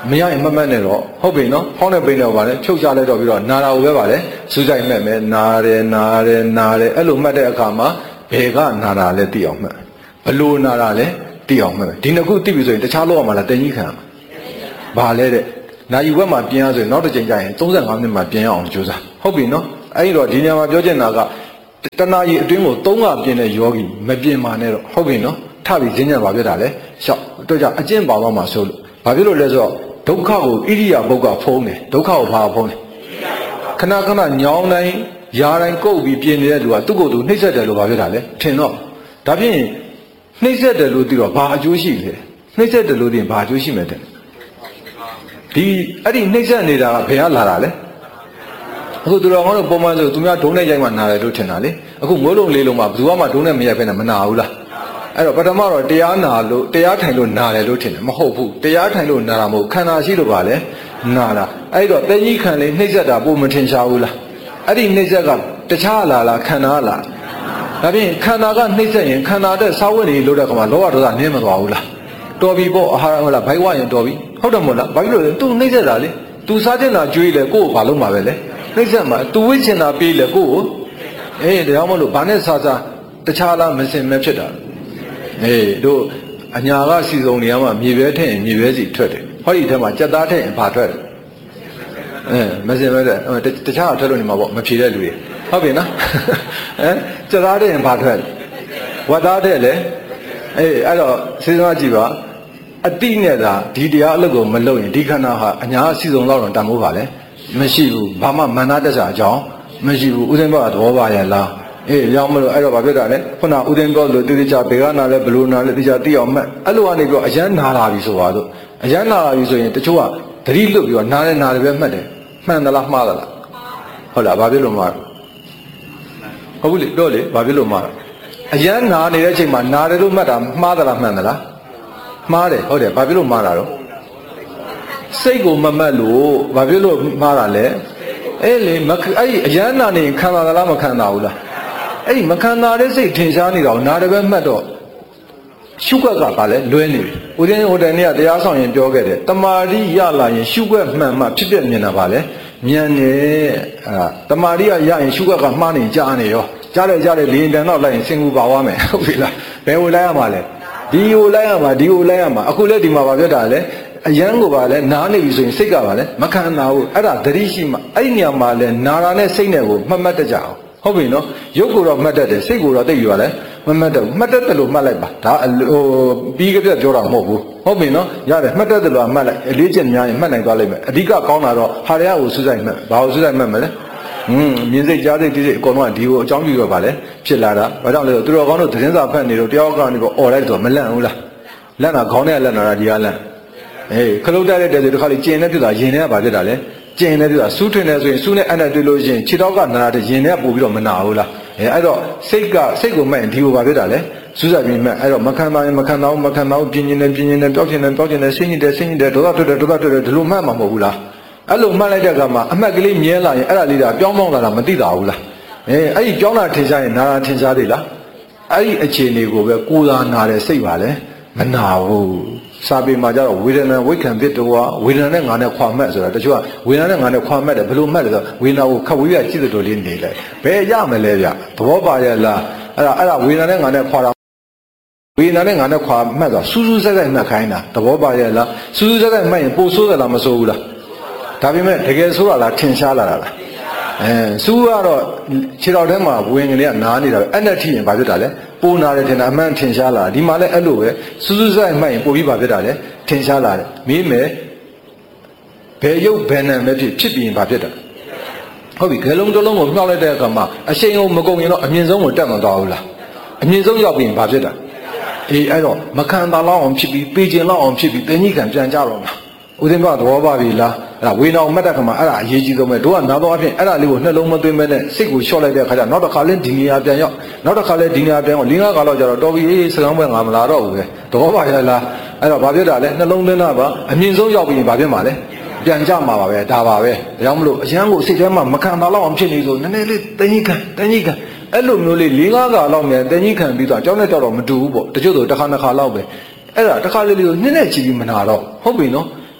မရရင်မမှတ်နဲ့တော့ဟုတ်ပြီနော်ဖောင်းတဲ့ပိန်းတော့ဗာလဲဖြုတ်ချလိုက်တော့ပြီးတော့နာတာကိုပဲဗာလဲစူးစိုက်မှတ်မယ်နာတယ်နာတယ်နာတယ်အဲ့လိုမှတ်တဲ့အခါမှာဘယ်ကနာတာလဲသိအောင်မှတ်ဘလို့နာတာလဲသိအောင်မှတ်ဒီနှစ်ခုသိပြီဆိုရင်တခြားလောက်အောင်မလားတင်ကြီးခံဗာလဲတဲ့နာယူဘက်မှာပြင်ရဆိုရင်နောက်တစ်ချိန်ကျရင်သုံးဆယ်ငါးမိနစ်မှာပြင်ရအောင်ကြိုးစားဟုတ်ပြီနော်အဲ့ဒီတော့ဒီညမှာပြောချင်တာကတဏှာကြီးအတွင်းကိုသုံးကပြင်တဲ့ယောဂီမပြင်ပါနဲ့တော့ဟုတ်ပြီနော်ထပြီးဈဉ္ဉံပါပြတာလေရှောက်တော့ကြအကျင့်ပါသွားမှာဆိုလို့ဘာဖြစ်လို့လဲဆိုတော့ဒုက္ခကိုဣရိယာပုတ်ကဖုံးတယ်ဒုက္ခကိုဘာဖုံးလဲခဏခဏညောင်းတိုင်းယာတိုင်းကုတ်ပြီးပြင်နေတဲ့လူကသူ့ကိုယ်သူနှိမ့်ဆက်တယ်လို့ဘာဖြစ်တာလဲထင်တော့ဒါဖြင့်နှိမ့်ဆက်တယ်လို့သိတော့ဘာအကျိုးရှိလဲနှိမ့်ဆက်တယ်လို့သိရင်ဘာအကျိုးရှိမယ်တဲ့ဒီအဲ့ဒီနှိမ့်ဆက်နေတာကဘယ်ကလာတာလဲအခုသူတော်ကောင်းတို့ပုံမှန်ဆိုသူများဒုံးနဲ့ရိုက်မှနာတယ်လို့ထင်တာလေအခုမိုးလုံးလေးလုံးမှာဘယ်သူမှဒုံးနဲ့မရိုက်ဖဲနဲ့မနာဘူးလားအဲ့တော့ပထမတော့တရားနာလို့တရားထိုင်လို့နာတယ်လို့ထင်တယ်မဟုတ်ဘူးတရားထိုင်လို့နာတာမဟုတ်ခန္ဓာရှိလို့ပါလေနာတာအဲ့တော့တကြီးခံလေးနှိမ့်ဆက်တာပုံမထင်ရှားဘူးလားအဲ့ဒီနှိမ့်ဆက်ကတခြားလားလားခန္ဓာလားဒါဖြင့်ခန္ဓာကနှိမ့်ဆက်ရင်ခန္ဓာတဲ့စာဝတ်နေလို့တဲ့ခါမှာလောဘဒေါသနင်းမသွားဘူးလားတော်ပြီပေါ့အာဟာရဟုတ်လားဘိုက်ဝရင်တော်ပြီဟုတ်တယ်မို့လားဘာဖြစ်လို့လဲ तू နှိမ့်ဆက်တာလေ तू စားချင်တာကြွေးလေကိုယ့်ကိုဘာလုပ်မှာပဲလေနှိမ့်ဆက်မှာ तू ဝိချင်တာပေးလေကိုယ့်ကိုအေးဒါကြောင့်မလို့ဘာနဲ့စားစားတခြားလားမစင်မဲဖြစ်တာအေးတို့အညာကစီစုံနေရမှာမြေပဲထည့်ရင်မြေပဲစီထွက်တယ်ဟောဒီထဲမှာကြက်သားထည့်ရင်ဘာထွက်တယ်အဲမစင်မဲတဲ့တခြားထွက်လို့နေမှာပေါ့မဖြေတဲ့လူတွေဟုတ်ပြီနော်အဲကြက်သားထည့်ရင်ဘာထွက်ဝတ်သားထည့်လေအေးအဲ့တော့စဉ်းစားကြည့်ပါအတိနဲ့သာဒီတရားအလုပ်ကိုမလုပ်ရင်ဒီခန္ဓာဟာအညာစီစုံတော့တန်မိုးပါလေမရှိဘူးဘာမှမန္တတက်စာအကြောင်းမရှိဘူးဥစဉ်ဘကသဘောပါရဲ့လားအေးရောင်းမလို့အဲ့တော့ဘာဖြစ်တာလဲခုနဥဒင်းကောလို့တိတိကျဘေကနာလဲဘလို့နာလဲတိကျသိအောင်မှတ်အဲ့လိုကနေပြီးတော့အရန်နာလာပြီဆိုပါတော့အရန်နာလာပြီဆိုရင်တချို့ကသတိလွတ်ပြီးတော့နားလဲနားတယ်ပဲမှတ်တယ်မှန်သလားမှားသလားဟုတ်လားဘာဖြစ်လို့မှားဟုတ်ဘူးလေပြောလေဘာဖြစ်လို့မှားအရန်နာနေတဲ့အချိန်မှာနာတယ်လို့မှတ်တာမှားသလားမှန်သလားမှားတယ်ဟုတ်တယ်ဘာဖြစ်လို့မှားတာတော့စိတ်ကိုမမှတ်လို့ဘာဖြစ်လို့မှားတာလဲအဲ့လေမအဲ့ဒီအရန်နာနေခံတာလားမခံတာဘူးလားအဲ့ဒီမခံတာတဲ့စိတ်ထင်ရှားနေတော့နာတယ်ပဲမှတ်တော့ရှုွက်ကကပါလဲလွဲနေပြီဦးဇင်းဟိုတန်နေ့ကတရားဆောင်ရင်ပြောခဲ့တယ်တမာတိရလာရင်ရှုွက်မှန်မှဖြစ်ပြမြင်တာပါလဲမြန်နေအာတမာတိကရရင်ရှုွက်ကမှားနေကြားနေရောကြားတယ်ကြားတယ်လင်းတန်တော့လိုက်ရင်စင်ကူပါသွားမယ်ဟုတ်ပြီလားဘယ်ကိုလိုက်ရမှာလဲဒီကိုလိုက်ရမှာဒီကိုလိုက်ရမှာအခုလဲဒီမှာပါပြတ်တာလဲအရန်ကိုပါလဲနားနေပြီဆိုရင်စိတ်ကပါလဲမခံနာဘူးအဲ့ဒါသတိရှိမှအဲ့ဒီနေရာမှာလဲနာတာနဲ့စိတ်နဲ့ကိုမှတ်မှတ်တကြအောင်ဟုတ်ပြီနော်ရုပ်ကိုတော့မှတ်တတ်တယ်စိတ်ကိုတော့သိပြီပါလဲမမှတ်တတ်ဘူးမှတ်တတ်တယ်လို့မှတ်လိုက်ပါဒါဟိုပြီးကြပြပြောတာမဟုတ်ဘူးဟုတ်ပြီနော်ရတယ်မှတ်တတ်တယ်လို့မှတ်လိုက်အလေးချက်များရင်မှတ်နိုင်သွားလိမ့်မယ်အဓိကကောင်းတာတော့ဟာရရကိုစူးစိုက်မှတ်ဘာကိုစူးစိုက်မှတ်မလဲอืมမြင်စိတ်ကြားစိတ်ဒီစိတ်အကုန်လုံးကဒီကိုအကြောင်းပြုတော့ပါလဲဖြစ်လာတာဘာကြောင့်လဲဆိုသူတော်ကောင်းတို့သတင်းစာဖတ်နေတော့တယောက်ကနေပေါ့អော်လိုက်တော့မလန့်ဘူးလားလန့်တာခေါင်းထဲကလန့်တာဒီကလန့်အေးခလုတ်တိုက်တဲ့တဲ့တခါလေးကျင်နေဖြစ်တာရင်ထဲကဘာဖြစ်တာလဲကျင်နေဖြစ်တာစူးထွင်နေဆိုရင်စူးနဲ့အဲ့နဲ့တွေ့လို့ရှိရင်ခြေတော့ကနာတဲ့ရင်ထဲကပို့ပြီးတော့မနာဘူးလားအဲအဲ့တော့စိတ်ကစိတ်ကိုမှတ်ရင်ဒီကိုဘာဖြစ်တာလဲစူးစိုက်ပြီးမှတ်အဲ့တော့မခံပါရင်မခံတော့မခံတော့ပြင်းပြင်းနဲ့ပြင်းပြင်းနဲ့ပျောက်ချင်တယ်ပျောက်ချင်တယ်ဆင်းညစ်တယ်ဆင်းညစ်တယ်ဒေါသထွက်တယ်ဒေါသထွက်တယ်ဒီလိုမှတ်မှာမဟုတ်ဘူးလားအဲ့လိုမှတ်လိုက်တဲ့အခါမှာအမှတ်ကလေးမြဲလာရင်အဲ့ဒါလေးဒါပြောင်းပေါင်းလာတာမသိတာဘူးလားအဲအဲ့ဒီပြောင်းလာထင်ရှားရင်နာတာထင်ရှားသေးလားအဲ့ဒီအခြေအနေကိုပဲကိုယ်သာနာတယ်စိတ်ပါလေမနာဘူးစာပေမှာကျတော့ဝေဒနာဝိခံပစ်တော်ဝေဒနာနဲ့ငါနဲ့ခွာမှတ်ဆိုတာတချို့ကဝေဒနာနဲ့ငါနဲ့ခွာမှတ်တယ်ဘယ်လိုမှတ်လဲဆိုတော့ဝေဒနာကိုခပ်ဝေးရကြည့်တဲ့တော်လေးနေလိုက်ဘယ်ရမလဲဗျသဘောပါရဲ့လားအဲ့ဒါအဲ့ဒါဝေဒနာနဲ့ငါနဲ့ခွာတာဝေဒနာနဲ့ငါနဲ့ခွာမှတ်တော့စူးစူးဆက်ဆက်မှတ်ခိုင်းတာသဘောပါရဲ့လားစူးစူးဆက်ဆက်မှတ်ရင်ပိုဆိုးသလားမဆိုးဘူးလားဒါပေမဲ့တကယ်ဆိုးတာလားထင်ရှားလာတာလားအဲစူးကတော့ခြေတော်ထဲမှာဝင်ကလေးကနားနေတာပဲအဲ့နဲ့ထိရင်ဘာဖြစ်တာလဲပိုးနာတယ်ထင်တာအမှန်ထင်ရှားလာဒီမှာလည်းအဲ့လိုပဲစူးစူးဆိုင်မှတ်ရင်ပို့ပြီးဘာဖြစ်တာလဲထင်ရှားလာတယ်မင်းမယ်ဘယ်ရုပ်ဘယ်နာပဲဖြစ်ဖြစ်ပြီးရင်ဘာဖြစ်တာဟုတ်ပြီခဲလုံးတစ်လုံးကိုမြှောက်လိုက်တဲ့အခါမှာအရှိန်ကိုမကုန်ရင်တော့အမြင့်ဆုံးကိုတက်မသွားဘူးလားအမြင့်ဆုံးရောက်ပြီးရင်ဘာဖြစ်တာအေးအဲ့တော့မခံတာလောက်အောင်ဖြစ်ပြီးပေကျင်လောက်အောင်ဖြစ်ပြီးတင်းကြီးကံပြန်ကြတော့မှာဦးသိန်းကသဘောပါပြီလားအဲ့ဒါဝေနာအောင်မှတ်တဲ့ခါမှာအဲ့ဒါအရေးကြီးဆုံးပဲတို့ကနားတော့အဖြစ်အဲ့ဒါလေးကိုနှလုံးမသွင်းမဲနဲ့စိတ်ကိုလျှော့လိုက်တဲ့ခါကျနောက်တစ်ခါလဲဒီနေရာပြန်ရောက်နောက်တစ်ခါလဲဒီနေရာပြန်ရောက်လင်းကားကတော့ကျတော့တော်ပြီစကားပွဲငါမလာတော့ဘူးပဲသဘောပါရဲ့လားအဲ့တော့ဘာဖြစ်တာလဲနှလုံးသွင်းတာပါအမြင့်ဆုံးရောက်ပြီးရင်ဘာဖြစ်မှာလဲပြန်ကြမှာပါပဲဒါပါပဲဒါကြောင့်မလို့အရန်ကိုစိတ်ထဲမှာမခံတာလောက်အောင်ဖြစ်နေဆိုနည်းနည်းလေးတင်းကြီးခံတင်းကြီးခံအဲ့လိုမျိုးလေးလင်းကားကလောက်မြန်တင်းကြီးခံပြီးတော့အကြောင်းနဲ့တော့မတူဘူးပေါ့တချို့ဆိုတစ်ခါနှစ်ခါလောက်ပဲအဲ့ဒါတစ်ခါလေးလေးကိုနည်းနည်းချီပြီးမနာတော့ဟုတ်ပြီနော်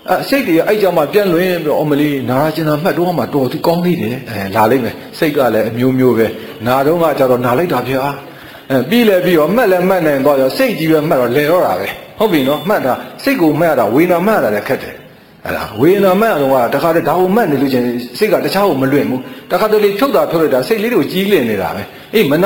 အဲစိတ်တွေအဲ့ကြောင့်မှပြန်လွင်ပြီးအော်မလီနာကျင်တာမှတ်တော့မှတော်သူကောင်းသေးတယ်အဲလာလိုက်မယ်စိတ်ကလည်းအမျိုးမျိုးပဲနာတော့ကကြတော့နာလိုက်တာဗျာအဲပြီးလဲပြီးတော့မှတ်လဲမှတ်နိုင်တော့ရောစိတ်ကြီးပဲမှတ်တော့လဲတော့တာပဲဟုတ်ပြီနော်မှတ်တာစိတ်ကိုမှတ်ရတာဝေနာမှတ်ရတာလည်းခက်တယ်အဲ့ဒါဝေနာမှတ်ရတော့တခါတည်းဒါကိုမှတ်နေလို့ချင်းစိတ်ကတခြားကိုမလွင့်ဘူးတခါတလေဖြုတ်တာဖြုတ်လိုက်တာစိတ်လေးတွေကိုကြီးလင်နေတာပဲအေးမ